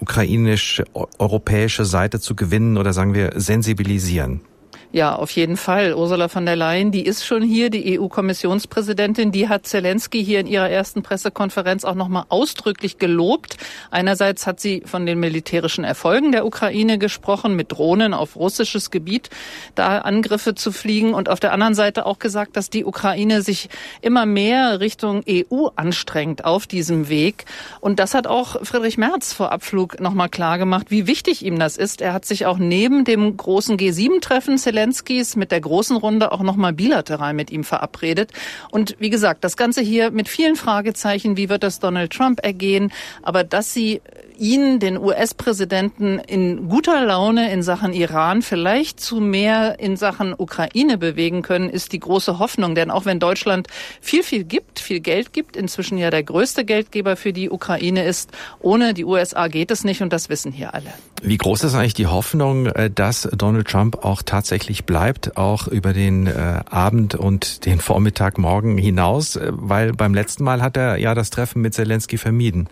ukrainisch-europäische Seite zu gewinnen oder sagen wir sensibilisieren? Ja, auf jeden Fall. Ursula von der Leyen, die ist schon hier, die EU-Kommissionspräsidentin, die hat Zelensky hier in ihrer ersten Pressekonferenz auch nochmal ausdrücklich gelobt. Einerseits hat sie von den militärischen Erfolgen der Ukraine gesprochen, mit Drohnen auf russisches Gebiet da Angriffe zu fliegen und auf der anderen Seite auch gesagt, dass die Ukraine sich immer mehr Richtung EU anstrengt auf diesem Weg. Und das hat auch Friedrich Merz vor Abflug nochmal klar gemacht, wie wichtig ihm das ist. Er hat sich auch neben dem großen G7-Treffen Zelenskys mit der großen Runde auch nochmal bilateral mit ihm verabredet. Und wie gesagt, das Ganze hier mit vielen Fragezeichen, wie wird das Donald Trump ergehen? Aber dass sie ihn, den US-Präsidenten, in guter Laune in Sachen Iran vielleicht zu mehr in Sachen Ukraine bewegen können, ist die große Hoffnung. Denn auch wenn Deutschland viel gibt, viel Geld gibt, inzwischen ja der größte Geldgeber für die Ukraine ist, ohne die USA geht es nicht und das wissen hier alle. Wie groß ist eigentlich die Hoffnung, dass Donald Trump auch tatsächlich bleibt, auch über den Abend und den Vormittag morgen hinaus? Weil beim letzten Mal hat er ja das Treffen mit Zelensky vermieden.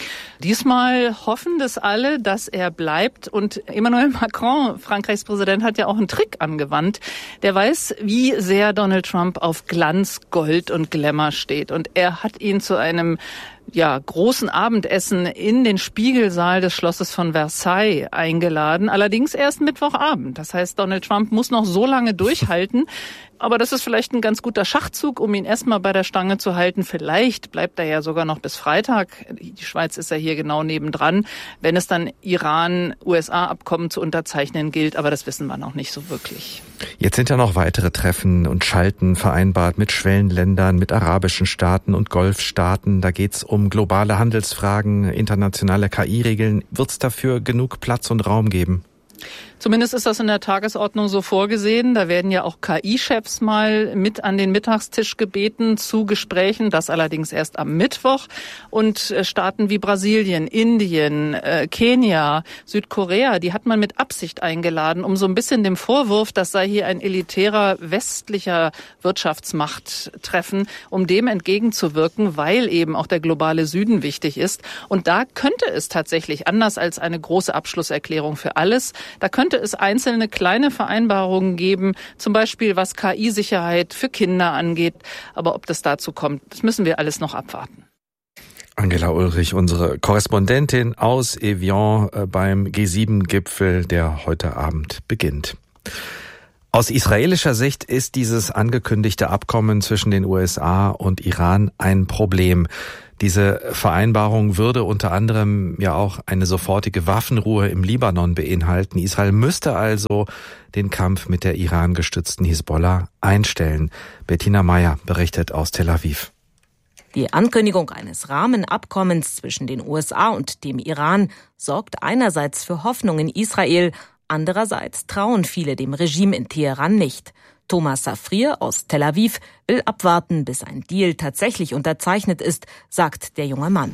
Diesmal hoffen das alle, dass er bleibt. Und Emmanuel Macron, Frankreichs Präsident, hat ja auch einen Trick angewandt. Der weiß, wie sehr Donald Trump auf Glanz, Gold und Glamour steht. Und er hat ihn zu einem großen Abendessen in den Spiegelsaal des Schlosses von Versailles eingeladen. Allerdings erst Mittwochabend. Das heißt, Donald Trump muss noch so lange durchhalten. Aber das ist vielleicht ein ganz guter Schachzug, um ihn erstmal bei der Stange zu halten. Vielleicht bleibt er ja sogar noch bis Freitag. Die Schweiz ist ja hier genau nebendran, wenn es dann Iran-USA-Abkommen zu unterzeichnen gilt. Aber das wissen wir noch nicht so wirklich. Jetzt sind ja noch weitere Treffen und Schalten vereinbart mit Schwellenländern, mit arabischen Staaten und Golfstaaten. Da geht's um globale Handelsfragen, internationale KI-Regeln. Wird's dafür genug Platz und Raum geben? Zumindest ist das in der Tagesordnung so vorgesehen. Da werden ja auch KI-Chefs mal mit an den Mittagstisch gebeten zu Gesprächen. Das allerdings erst am Mittwoch. Und Staaten wie Brasilien, Indien, Kenia, Südkorea, die hat man mit Absicht eingeladen, um so ein bisschen dem Vorwurf, das sei hier ein elitärer westlicher Wirtschaftsmachttreffen, um dem entgegenzuwirken, weil eben auch der globale Süden wichtig ist. Und da könnte es tatsächlich, anders als eine große Abschlusserklärung für alles, da könnte es einzelne kleine Vereinbarungen geben, zum Beispiel was KI-Sicherheit für Kinder angeht. Aber ob das dazu kommt, das müssen wir alles noch abwarten. Angela Ulrich, unsere Korrespondentin aus Evian beim G7-Gipfel, der heute Abend beginnt. Aus israelischer Sicht ist dieses angekündigte Abkommen zwischen den USA und Iran ein Problem. Diese Vereinbarung würde unter anderem ja auch eine sofortige Waffenruhe im Libanon beinhalten. Israel müsste also den Kampf mit der Iran gestützten Hisbollah einstellen. Bettina Meyer berichtet aus Tel Aviv. Die Ankündigung eines Rahmenabkommens zwischen den USA und dem Iran sorgt einerseits für Hoffnung in Israel, andererseits trauen viele dem Regime in Teheran nicht. Thomas Safrier aus Tel Aviv will abwarten, bis ein Deal tatsächlich unterzeichnet ist, sagt der junge Mann.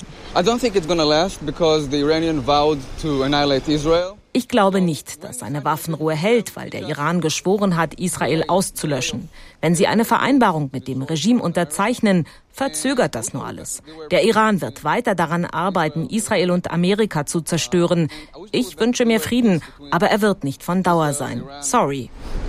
Ich glaube nicht, dass eine Waffenruhe hält, weil der Iran geschworen hat, Israel auszulöschen. Wenn sie eine Vereinbarung mit dem Regime unterzeichnen, verzögert das nur alles. Der Iran wird weiter daran arbeiten, Israel und Amerika zu zerstören. Ich wünsche mir Frieden, aber er wird nicht von Dauer sein. Sorry.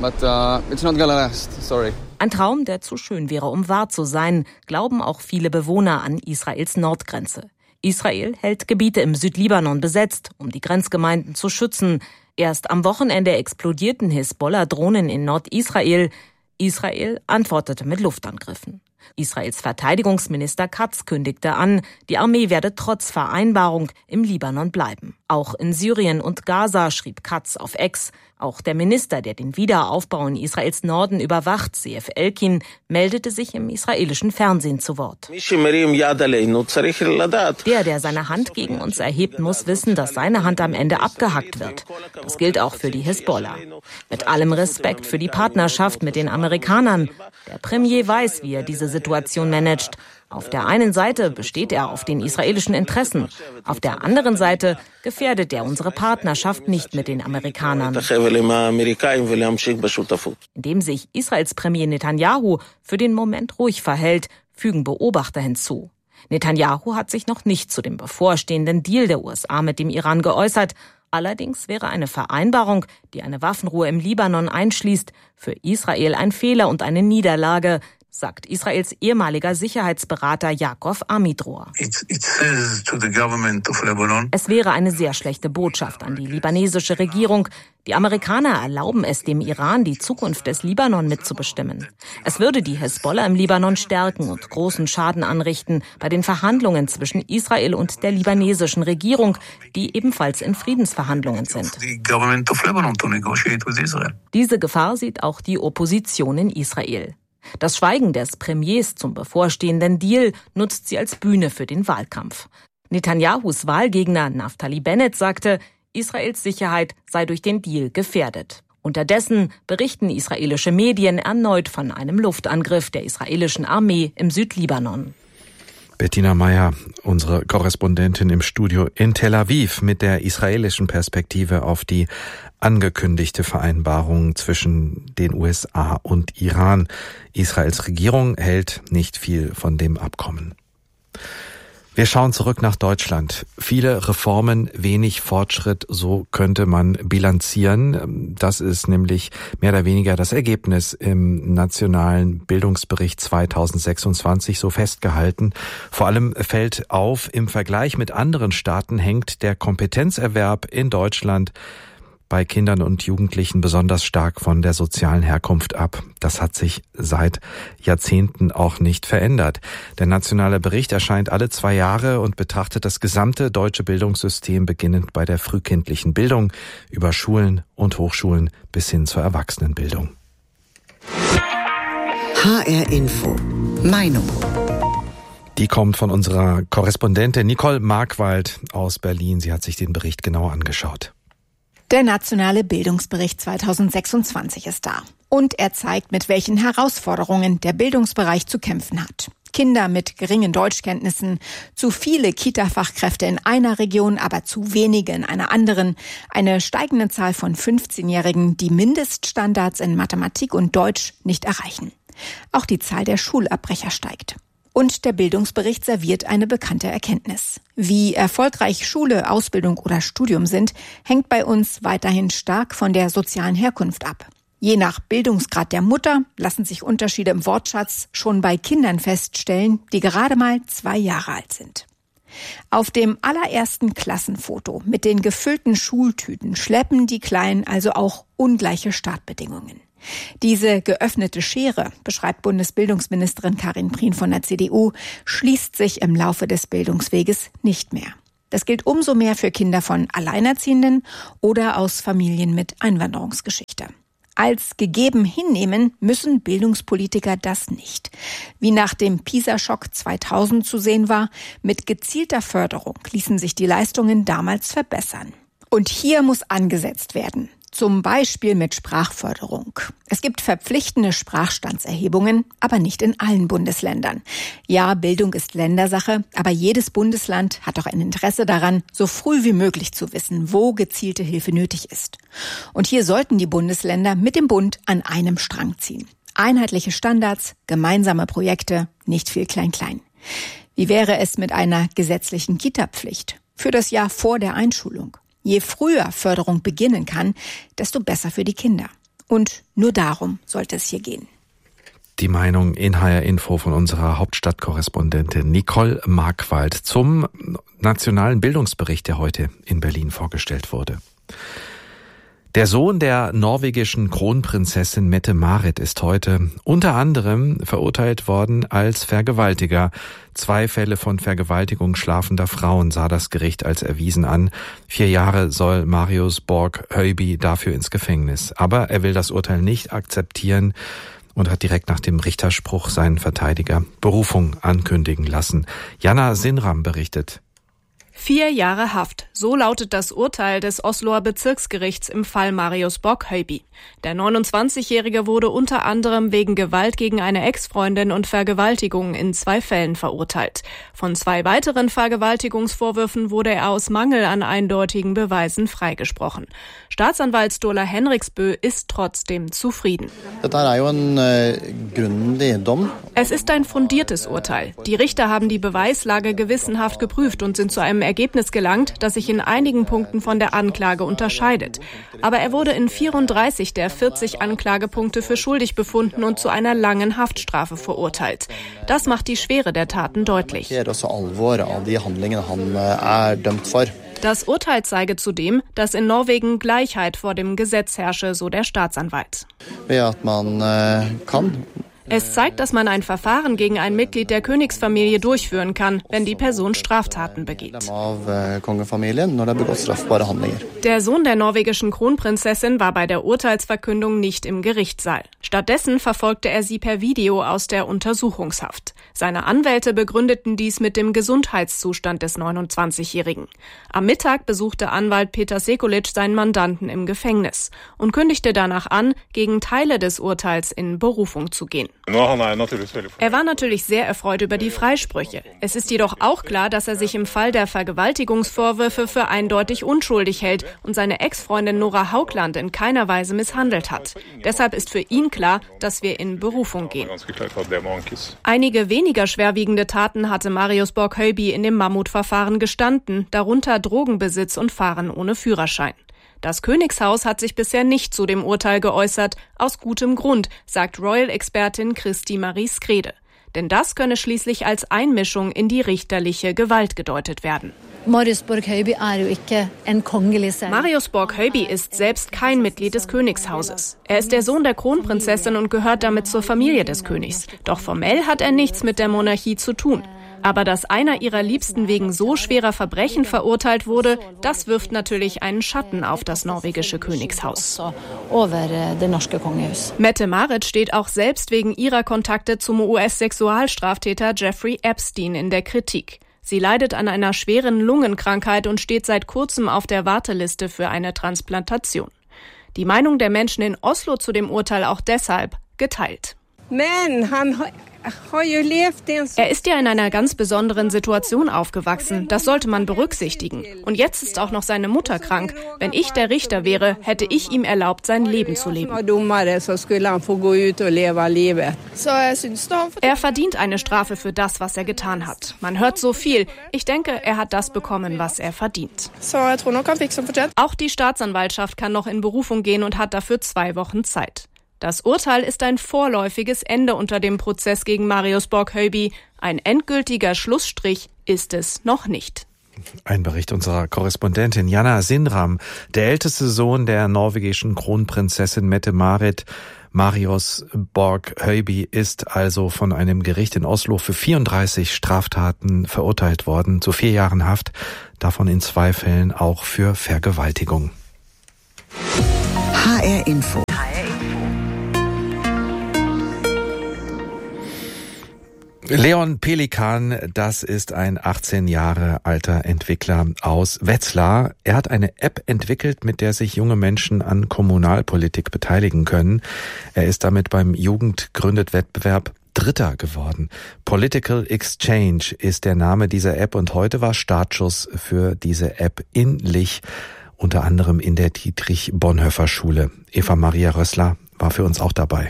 Ein Traum, der zu schön wäre, um wahr zu sein, glauben auch viele Bewohner an Israels Nordgrenze. Israel hält Gebiete im Südlibanon besetzt, um die Grenzgemeinden zu schützen. Erst am Wochenende explodierten Hisbollah-Drohnen in Nordisrael. Israel antwortete mit Luftangriffen. Israels Verteidigungsminister Katz kündigte an, die Armee werde trotz Vereinbarung im Libanon bleiben. Auch in Syrien und Gaza, schrieb Katz auf X. Auch der Minister, der den Wiederaufbau in Israels Norden überwacht, Zeev Elkin, meldete sich im israelischen Fernsehen zu Wort. Der seine Hand gegen uns erhebt, muss wissen, dass seine Hand am Ende abgehackt wird. Das gilt auch für die Hisbollah. Mit allem Respekt für die Partnerschaft mit den Amerikanern. Der Premier weiß, wie er diese Situation managt. Auf der einen Seite besteht er auf den israelischen Interessen. Auf der anderen Seite gefährdet er unsere Partnerschaft nicht mit den Amerikanern. Indem sich Israels Premier Netanyahu für den Moment ruhig verhält, fügen Beobachter hinzu. Netanyahu hat sich noch nicht zu dem bevorstehenden Deal der USA mit dem Iran geäußert. Allerdings wäre eine Vereinbarung, die eine Waffenruhe im Libanon einschließt, für Israel ein Fehler und eine Niederlage, sagt Israels ehemaliger Sicherheitsberater Yaakov Amidror. Es wäre eine sehr schlechte Botschaft an die libanesische Regierung. Die Amerikaner erlauben es dem Iran, die Zukunft des Libanon mitzubestimmen. Es würde die Hisbollah im Libanon stärken und großen Schaden anrichten bei den Verhandlungen zwischen Israel und der libanesischen Regierung, die ebenfalls in Friedensverhandlungen sind. Diese Gefahr sieht auch die Opposition in Israel. Das Schweigen des Premiers zum bevorstehenden Deal nutzt sie als Bühne für den Wahlkampf. Netanyahus Wahlgegner Naftali Bennett sagte, Israels Sicherheit sei durch den Deal gefährdet. Unterdessen berichten israelische Medien erneut von einem Luftangriff der israelischen Armee im Südlibanon. Bettina Meyer, unsere Korrespondentin im Studio in Tel Aviv mit der israelischen Perspektive auf die angekündigte Vereinbarung zwischen den USA und Iran. Israels Regierung hält nicht viel von dem Abkommen. Wir schauen zurück nach Deutschland. Viele Reformen, wenig Fortschritt, so könnte man bilanzieren. Das ist nämlich mehr oder weniger das Ergebnis im Nationalen Bildungsbericht 2026 so festgehalten. Vor allem fällt auf, im Vergleich mit anderen Staaten hängt der Kompetenzerwerb in Deutschland bei Kindern und Jugendlichen besonders stark von der sozialen Herkunft ab. Das hat sich seit Jahrzehnten auch nicht verändert. Der nationale Bericht erscheint alle 2 Jahre und betrachtet das gesamte deutsche Bildungssystem, beginnend bei der frühkindlichen Bildung, über Schulen und Hochschulen bis hin zur Erwachsenenbildung. HR Info. Meinung. Die kommt von unserer Korrespondentin Nicole Markwald aus Berlin. Sie hat sich den Bericht genau angeschaut. Der Nationale Bildungsbericht 2026 ist da. Und er zeigt, mit welchen Herausforderungen der Bildungsbereich zu kämpfen hat. Kinder mit geringen Deutschkenntnissen, zu viele Kita-Fachkräfte in einer Region, aber zu wenige in einer anderen, eine steigende Zahl von 15-Jährigen, die Mindeststandards in Mathematik und Deutsch nicht erreichen. Auch die Zahl der Schulabbrecher steigt. Und der Bildungsbericht serviert eine bekannte Erkenntnis. Wie erfolgreich Schule, Ausbildung oder Studium sind, hängt bei uns weiterhin stark von der sozialen Herkunft ab. Je nach Bildungsgrad der Mutter lassen sich Unterschiede im Wortschatz schon bei Kindern feststellen, die gerade mal 2 Jahre alt sind. Auf dem allerersten Klassenfoto mit den gefüllten Schultüten schleppen die Kleinen also auch ungleiche Startbedingungen. Diese geöffnete Schere, beschreibt Bundesbildungsministerin Karin Prien von der CDU, schließt sich im Laufe des Bildungsweges nicht mehr. Das gilt umso mehr für Kinder von Alleinerziehenden oder aus Familien mit Einwanderungsgeschichte. Als gegeben hinnehmen müssen Bildungspolitiker das nicht. Wie nach dem PISA-Schock 2000 zu sehen war, mit gezielter Förderung ließen sich die Leistungen damals verbessern. Und hier muss angesetzt werden. Zum Beispiel mit Sprachförderung. Es gibt verpflichtende Sprachstandserhebungen, aber nicht in allen Bundesländern. Ja, Bildung ist Ländersache, aber jedes Bundesland hat doch ein Interesse daran, so früh wie möglich zu wissen, wo gezielte Hilfe nötig ist. Und hier sollten die Bundesländer mit dem Bund an einem Strang ziehen. Einheitliche Standards, gemeinsame Projekte, nicht viel Klein-Klein. Wie wäre es mit einer gesetzlichen Kita-Pflicht für das Jahr vor der Einschulung? Je früher Förderung beginnen kann, desto besser für die Kinder. Und nur darum sollte es hier gehen. Die Meinung in HR Info von unserer Hauptstadtkorrespondentin Nicole Markwald zum nationalen Bildungsbericht, der heute in Berlin vorgestellt wurde. Der Sohn der norwegischen Kronprinzessin Mette-Marit ist heute unter anderem verurteilt worden als Vergewaltiger. 2 Fälle von Vergewaltigung schlafender Frauen sah das Gericht als erwiesen an. 4 Jahre soll Marius Borg Høiby dafür ins Gefängnis. Aber er will das Urteil nicht akzeptieren und hat direkt nach dem Richterspruch seinen Verteidiger Berufung ankündigen lassen. Jana Sinram berichtet. 4 Jahre Haft, so lautet das Urteil des Osloer Bezirksgerichts im Fall Marius Borg Høiby. Der 29-Jährige wurde unter anderem wegen Gewalt gegen eine Ex-Freundin und Vergewaltigung in 2 Fällen verurteilt. Von 2 weiteren Vergewaltigungsvorwürfen wurde er aus Mangel an eindeutigen Beweisen freigesprochen. Staatsanwalt Sturla Henriksbø ist trotzdem zufrieden. Es ist ein fundiertes Urteil. Die Richter haben die Beweislage gewissenhaft geprüft und sind zu einem Ergebnis gelangt, das sich in einigen Punkten von der Anklage unterscheidet. Aber er wurde in 34 der 40 Anklagepunkte für schuldig befunden und zu einer langen Haftstrafe verurteilt. Das macht die Schwere der Taten deutlich. Das Urteil zeige zudem, dass in Norwegen Gleichheit vor dem Gesetz herrsche, so der Staatsanwalt. Es zeigt, dass man ein Verfahren gegen ein Mitglied der Königsfamilie durchführen kann, wenn die Person Straftaten begeht. Der Sohn der norwegischen Kronprinzessin war bei der Urteilsverkündung nicht im Gerichtssaal. Stattdessen verfolgte er sie per Video aus der Untersuchungshaft. Seine Anwälte begründeten dies mit dem Gesundheitszustand des 29-Jährigen. Am Mittag besuchte Anwalt Peter Sekulic seinen Mandanten im Gefängnis und kündigte danach an, gegen Teile des Urteils in Berufung zu gehen. Er war natürlich sehr erfreut über die Freisprüche. Es ist jedoch auch klar, dass er sich im Fall der Vergewaltigungsvorwürfe für eindeutig unschuldig hält und seine Ex-Freundin Nora Haugland in keiner Weise misshandelt hat. Deshalb ist für ihn klar, dass wir in Berufung gehen. Einige weniger schwerwiegende Taten hatte Marius Borg Høiby in dem Mammutverfahren gestanden, darunter Drogenbesitz und Fahren ohne Führerschein. Das Königshaus hat sich bisher nicht zu dem Urteil geäußert, aus gutem Grund, sagt Royal-Expertin Kristi Marie Skrede. Denn das könne schließlich als Einmischung in die richterliche Gewalt gedeutet werden. Marius Borg Høiby ist selbst kein Mitglied des Königshauses. Er ist der Sohn der Kronprinzessin und gehört damit zur Familie des Königs. Doch formell hat er nichts mit der Monarchie zu tun. Aber dass einer ihrer Liebsten wegen so schwerer Verbrechen verurteilt wurde, das wirft natürlich einen Schatten auf das norwegische Königshaus. Mette-Marit steht auch selbst wegen ihrer Kontakte zum US-Sexualstraftäter Jeffrey Epstein in der Kritik. Sie leidet an einer schweren Lungenkrankheit und steht seit kurzem auf der Warteliste für eine Transplantation. Die Meinung der Menschen in Oslo zu dem Urteil auch deshalb geteilt. Er ist ja in einer ganz besonderen Situation aufgewachsen. Das sollte man berücksichtigen. Und jetzt ist auch noch seine Mutter krank. Wenn ich der Richter wäre, hätte ich ihm erlaubt, sein Leben zu leben. Er verdient eine Strafe für das, was er getan hat. Man hört so viel. Ich denke, er hat das bekommen, was er verdient. Auch die Staatsanwaltschaft kann noch in Berufung gehen und hat dafür 2 Wochen Zeit. Das Urteil ist ein vorläufiges Ende unter dem Prozess gegen Marius Borg Høiby. Ein endgültiger Schlussstrich ist es noch nicht. Ein Bericht unserer Korrespondentin Jana Sinram. Der älteste Sohn der norwegischen Kronprinzessin Mette-Marit, Marius Borg-Høiby, ist also von einem Gericht in Oslo für 34 Straftaten verurteilt worden, zu 4 Jahren Haft, davon in 2 Fällen auch für Vergewaltigung. HR Info. Leon Pelikan, das ist ein 18 Jahre alter Entwickler aus Wetzlar. Er hat eine App entwickelt, mit der sich junge Menschen an Kommunalpolitik beteiligen können. Er ist damit beim Jugendgründet-Wettbewerb Dritter geworden. Political Exchange ist der Name dieser App und heute war Startschuss für diese App in Lich, unter anderem in der Dietrich-Bonhoeffer-Schule. Eva Maria Rössler war für uns auch dabei.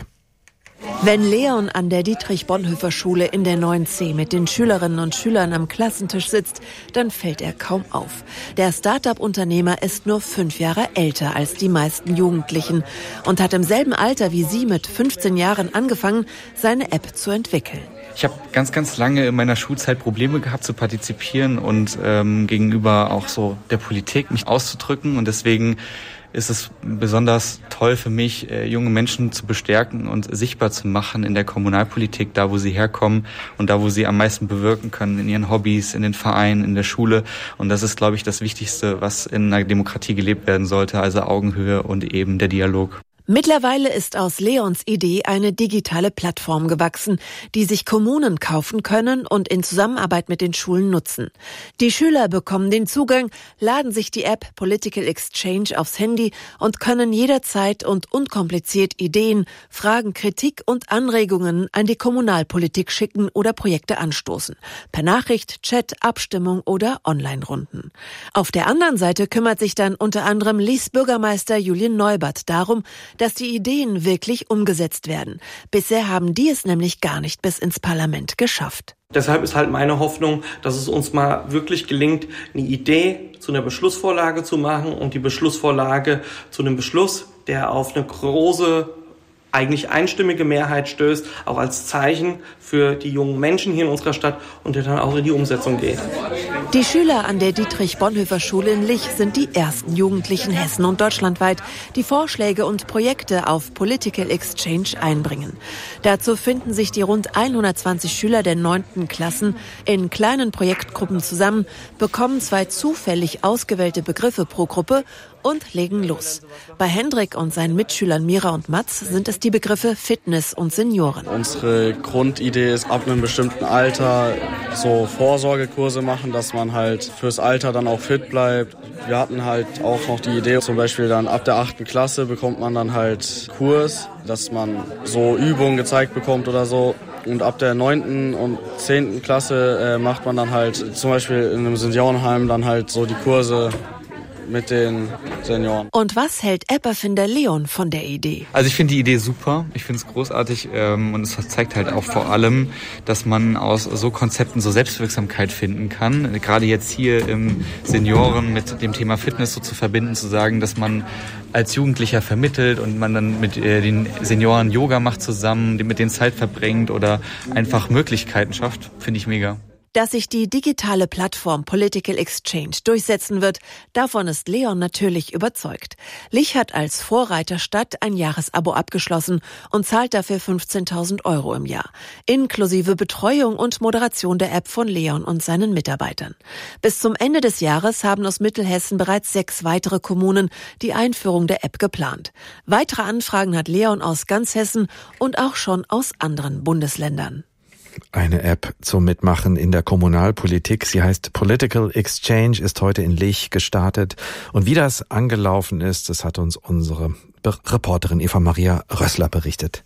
Wenn Leon an der Dietrich-Bonhoeffer-Schule in der 9C mit den Schülerinnen und Schülern am Klassentisch sitzt, dann fällt er kaum auf. Der Start-up-Unternehmer ist nur 5 Jahre älter als die meisten Jugendlichen und hat im selben Alter wie sie mit 15 Jahren angefangen, seine App zu entwickeln. Ich habe ganz lange in meiner Schulzeit Probleme gehabt zu partizipieren und gegenüber auch so der Politik mich auszudrücken, und deswegen ist es besonders toll für mich, junge Menschen zu bestärken und sichtbar zu machen in der Kommunalpolitik, da wo sie herkommen und da wo sie am meisten bewirken können, in ihren Hobbys, in den Vereinen, in der Schule. Und das ist, glaube ich, das Wichtigste, was in einer Demokratie gelebt werden sollte, also Augenhöhe und eben der Dialog. Mittlerweile ist aus Leons Idee eine digitale Plattform gewachsen, die sich Kommunen kaufen können und in Zusammenarbeit mit den Schulen nutzen. Die Schüler bekommen den Zugang, laden sich die App Political Exchange aufs Handy und können jederzeit und unkompliziert Ideen, Fragen, Kritik und Anregungen an die Kommunalpolitik schicken oder Projekte anstoßen. Per Nachricht, Chat, Abstimmung oder Online-Runden. Auf der anderen Seite kümmert sich dann unter anderem Lies Bürgermeister Julien Neubert darum, dass die Ideen wirklich umgesetzt werden. Bisher haben die es nämlich gar nicht bis ins Parlament geschafft. Deshalb ist halt meine Hoffnung, dass es uns mal wirklich gelingt, eine Idee zu einer Beschlussvorlage zu machen und die Beschlussvorlage zu einem Beschluss, der auf eine große, eigentlich einstimmige Mehrheit stößt, auch als Zeichen für die jungen Menschen hier in unserer Stadt und der dann auch in die Umsetzung geht. Die Schüler an der Dietrich-Bonhoeffer-Schule in Lich sind die ersten Jugendlichen Hessen und deutschlandweit, die Vorschläge und Projekte auf Political Exchange einbringen. Dazu finden sich die rund 120 Schüler der 9. Klassen in kleinen Projektgruppen zusammen, bekommen 2 zufällig ausgewählte Begriffe pro Gruppe und legen los. Bei Hendrik und seinen Mitschülern Mira und Mats sind es die Begriffe Fitness und Senioren. Unsere Grundidee ist, ab einem bestimmten Alter so Vorsorgekurse machen, dass man halt fürs Alter dann auch fit bleibt. Wir hatten halt auch noch die Idee, zum Beispiel dann ab der 8. Klasse bekommt man dann halt Kurs, dass man so Übungen gezeigt bekommt oder so. Und ab der 9. und 10. Klasse macht man dann halt zum Beispiel in einem Seniorenheim dann halt so die Kurse mit den Senioren. Und was hält App-Erfinder Leon von der Idee? Also ich finde die Idee super, ich finde es großartig und es zeigt halt auch vor allem, dass man aus so Konzepten so Selbstwirksamkeit finden kann. Gerade jetzt hier im Senioren mit dem Thema Fitness so zu verbinden, zu sagen, dass man als Jugendlicher vermittelt und man dann mit den Senioren Yoga macht zusammen, mit denen Zeit verbringt oder einfach Möglichkeiten schafft, finde ich mega. Dass sich die digitale Plattform Political Exchange durchsetzen wird, davon ist Leon natürlich überzeugt. Lich hat als Vorreiterstadt ein Jahresabo abgeschlossen und zahlt dafür 15.000 € im Jahr, inklusive Betreuung und Moderation der App von Leon und seinen Mitarbeitern. Bis zum Ende des Jahres haben aus Mittelhessen bereits 6 weitere Kommunen die Einführung der App geplant. Weitere Anfragen hat Leon aus ganz Hessen und auch schon aus anderen Bundesländern. Eine App zum Mitmachen in der Kommunalpolitik. Sie heißt Political Exchange, ist heute in Lich gestartet. Und wie das angelaufen ist, das hat uns unsere Reporterin Eva Maria Rössler berichtet.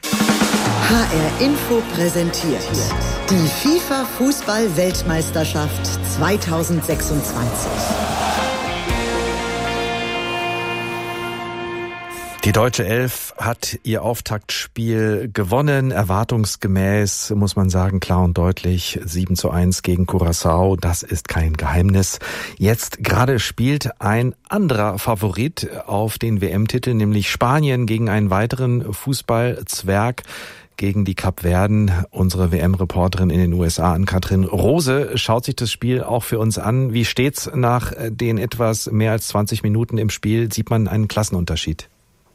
HR Info präsentiert die FIFA-Fußball-Weltmeisterschaft 2026. Die deutsche Elf hat ihr Auftaktspiel gewonnen, erwartungsgemäß, muss man sagen, klar und deutlich, 7:1 gegen Curaçao, das ist kein Geheimnis. Jetzt gerade spielt ein anderer Favorit auf den WM-Titel, nämlich Spanien gegen einen weiteren Fußballzwerg, gegen die Kapverden. Unsere WM-Reporterin in den USA, Ann-Kathrin Rose, schaut sich das Spiel auch für uns an. Wie steht's nach den etwas mehr als 20 Minuten im Spiel? Sieht man einen Klassenunterschied?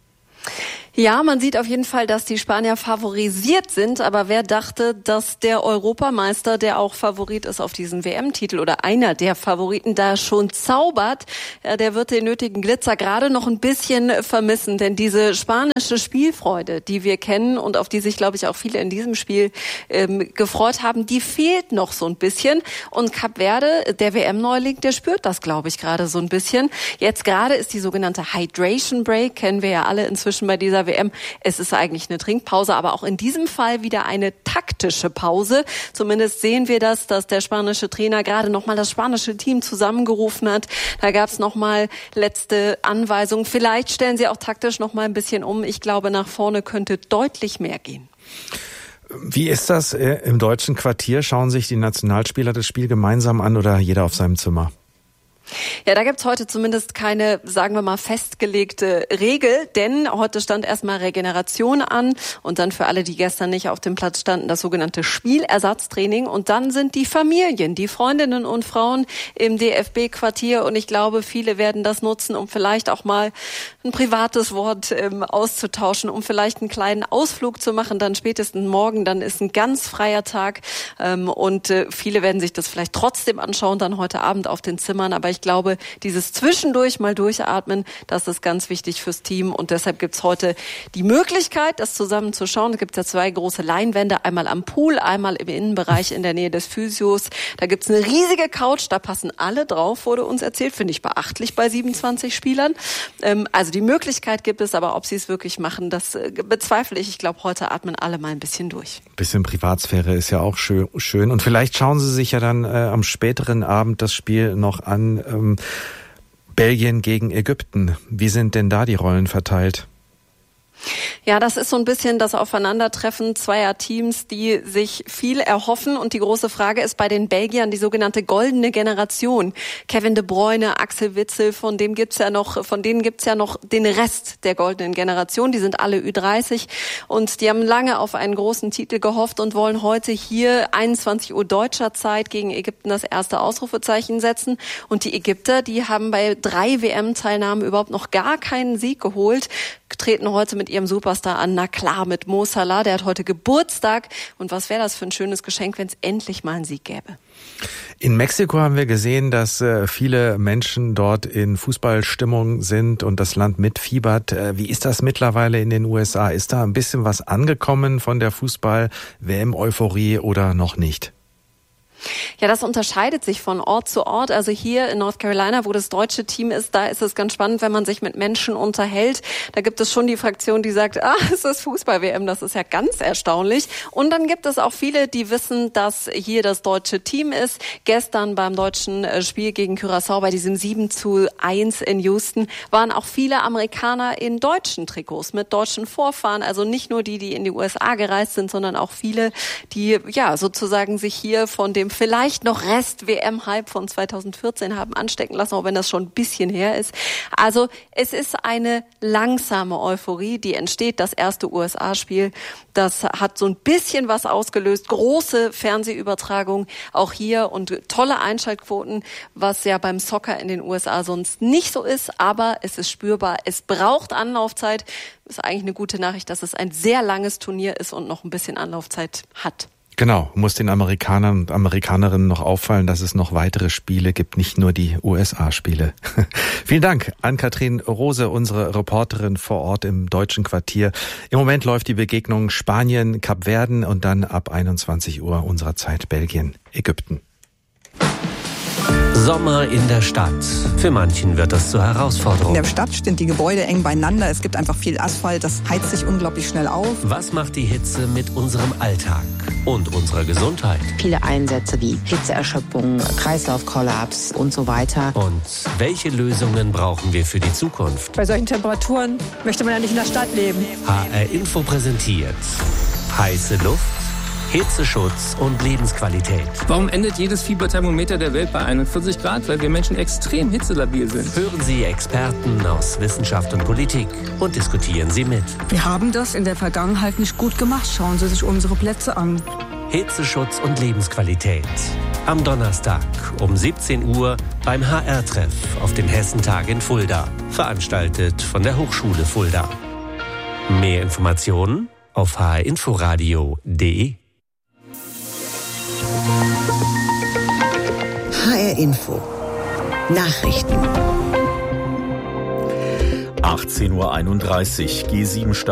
Ja, man sieht auf jeden Fall, dass die Spanier favorisiert sind. Aber wer dachte, dass der Europameister, der auch Favorit ist auf diesen WM-Titel oder einer der Favoriten, da schon zaubert, der wird den nötigen Glitzer gerade noch ein bisschen vermissen. Denn diese spanische Spielfreude, die wir kennen und auf die sich, glaube ich, auch viele in diesem Spiel gefreut haben, die fehlt noch so ein bisschen. Und Kap Verde, der WM-Neuling, der spürt das, glaube ich, gerade so ein bisschen. Jetzt gerade ist die sogenannte Hydration Break, kennen wir ja alle inzwischen bei dieser WM. Es ist eigentlich eine Trinkpause, aber auch in diesem Fall wieder eine taktische Pause. Zumindest sehen wir das, dass der spanische Trainer gerade nochmal das spanische Team zusammengerufen hat. Da gab es nochmal letzte Anweisungen. Vielleicht stellen sie auch taktisch nochmal ein bisschen um. Ich glaube, nach vorne könnte deutlich mehr gehen. Wie ist das im deutschen Quartier? Schauen sich die Nationalspieler das Spiel gemeinsam an oder jeder auf seinem Zimmer? Ja, da gibt's heute zumindest keine, sagen wir mal, festgelegte Regel, denn heute stand erstmal Regeneration an und dann für alle, die gestern nicht auf dem Platz standen, das sogenannte Spielersatztraining und dann sind die Familien, die Freundinnen und Frauen im DFB-Quartier und ich glaube, viele werden das nutzen, um vielleicht auch mal ein privates Wort auszutauschen, um vielleicht einen kleinen Ausflug zu machen, dann spätestens morgen, dann ist ein ganz freier Tag und viele werden sich das vielleicht trotzdem anschauen, dann heute Abend auf den Zimmern, aber ich glaube, dieses Zwischendurch mal durchatmen, das ist ganz wichtig fürs Team und deshalb gibt's heute die Möglichkeit, das zusammen zu schauen. Es gibt ja 2 große Leinwände, einmal am Pool, einmal im Innenbereich in der Nähe des Physios. Da gibt's eine riesige Couch, da passen alle drauf, wurde uns erzählt. Finde ich beachtlich bei 27 Spielern. Also die Möglichkeit gibt es, aber ob sie es wirklich machen, das bezweifle ich. Ich glaube, heute atmen alle mal ein bisschen durch. Bisschen Privatsphäre ist ja auch schön. Und vielleicht schauen Sie sich ja dann am späteren Abend das Spiel noch an. Belgien gegen Ägypten. Wie sind denn da die Rollen verteilt? Ja, das ist so ein bisschen das Aufeinandertreffen zweier Teams, die sich viel erhoffen. Und die große Frage ist bei den Belgiern die sogenannte goldene Generation. Kevin De Bruyne, Axel Witsel, von denen gibt's ja noch den Rest der goldenen Generation. Die sind alle Ü30 und die haben lange auf einen großen Titel gehofft und wollen heute hier 21 Uhr deutscher Zeit gegen Ägypten das erste Ausrufezeichen setzen. Und die Ägypter, die haben bei 3 WM-Teilnahmen überhaupt noch gar keinen Sieg geholt, treten heute mit ihrem Superstar an. Na klar, mit Mo Salah, der hat heute Geburtstag. Und was wäre das für ein schönes Geschenk, wenn es endlich mal einen Sieg gäbe? In Mexiko haben wir gesehen, dass viele Menschen dort in Fußballstimmung sind und das Land mitfiebert. Wie ist das mittlerweile in den USA? Ist da ein bisschen was angekommen von der Fußball-WM-Euphorie oder noch nicht? Ja, das unterscheidet sich von Ort zu Ort. Also hier in North Carolina, wo das deutsche Team ist, da ist es ganz spannend, wenn man sich mit Menschen unterhält. Da gibt es schon die Fraktion, die sagt, es ist Fußball-WM, das ist ja ganz erstaunlich. Und dann gibt es auch viele, die wissen, dass hier das deutsche Team ist. Gestern beim deutschen Spiel gegen Curaçao, bei diesem 7:1 in Houston, waren auch viele Amerikaner in deutschen Trikots mit deutschen Vorfahren. Also nicht nur die in die USA gereist sind, sondern auch viele, die ja sozusagen sich hier von dem vielleicht noch Rest-WM-Hype von 2014 haben anstecken lassen, auch wenn das schon ein bisschen her ist. Also es ist eine langsame Euphorie, die entsteht. Das erste USA-Spiel, das hat so ein bisschen was ausgelöst. Große Fernsehübertragung auch hier und tolle Einschaltquoten, was ja beim Soccer in den USA sonst nicht so ist. Aber es ist spürbar. Es braucht Anlaufzeit. Ist eigentlich eine gute Nachricht, dass es ein sehr langes Turnier ist und noch ein bisschen Anlaufzeit hat. Genau, muss den Amerikanern und Amerikanerinnen noch auffallen, dass es noch weitere Spiele gibt, nicht nur die USA-Spiele. Vielen Dank, Ann-Kathrin Rose, unsere Reporterin vor Ort im deutschen Quartier. Im Moment läuft die Begegnung Spanien, Kap Verden und dann ab 21 Uhr unserer Zeit Belgien, Ägypten. Sommer in der Stadt. Für manchen wird das zur Herausforderung. In der Stadt stehen die Gebäude eng beieinander. Es gibt einfach viel Asphalt. Das heizt sich unglaublich schnell auf. Was macht die Hitze mit unserem Alltag und unserer Gesundheit? Viele Einsätze wie Hitzeerschöpfung, Kreislaufkollaps und so weiter. Und welche Lösungen brauchen wir für die Zukunft? Bei solchen Temperaturen möchte man ja nicht in der Stadt leben. HR Info präsentiert heiße Luft, Hitzeschutz und Lebensqualität. Warum endet jedes Fieberthermometer der Welt bei 41 Grad? Weil wir Menschen extrem hitzelabil sind. Hören Sie Experten aus Wissenschaft und Politik und diskutieren Sie mit. Wir haben das in der Vergangenheit nicht gut gemacht. Schauen Sie sich unsere Plätze an. Hitzeschutz und Lebensqualität. Am Donnerstag um 17 Uhr beim HR-Treff auf dem Hessentag in Fulda. Veranstaltet von der Hochschule Fulda. Mehr Informationen auf hrinforadio.de. HR Info. Nachrichten. 18:31 Uhr. G7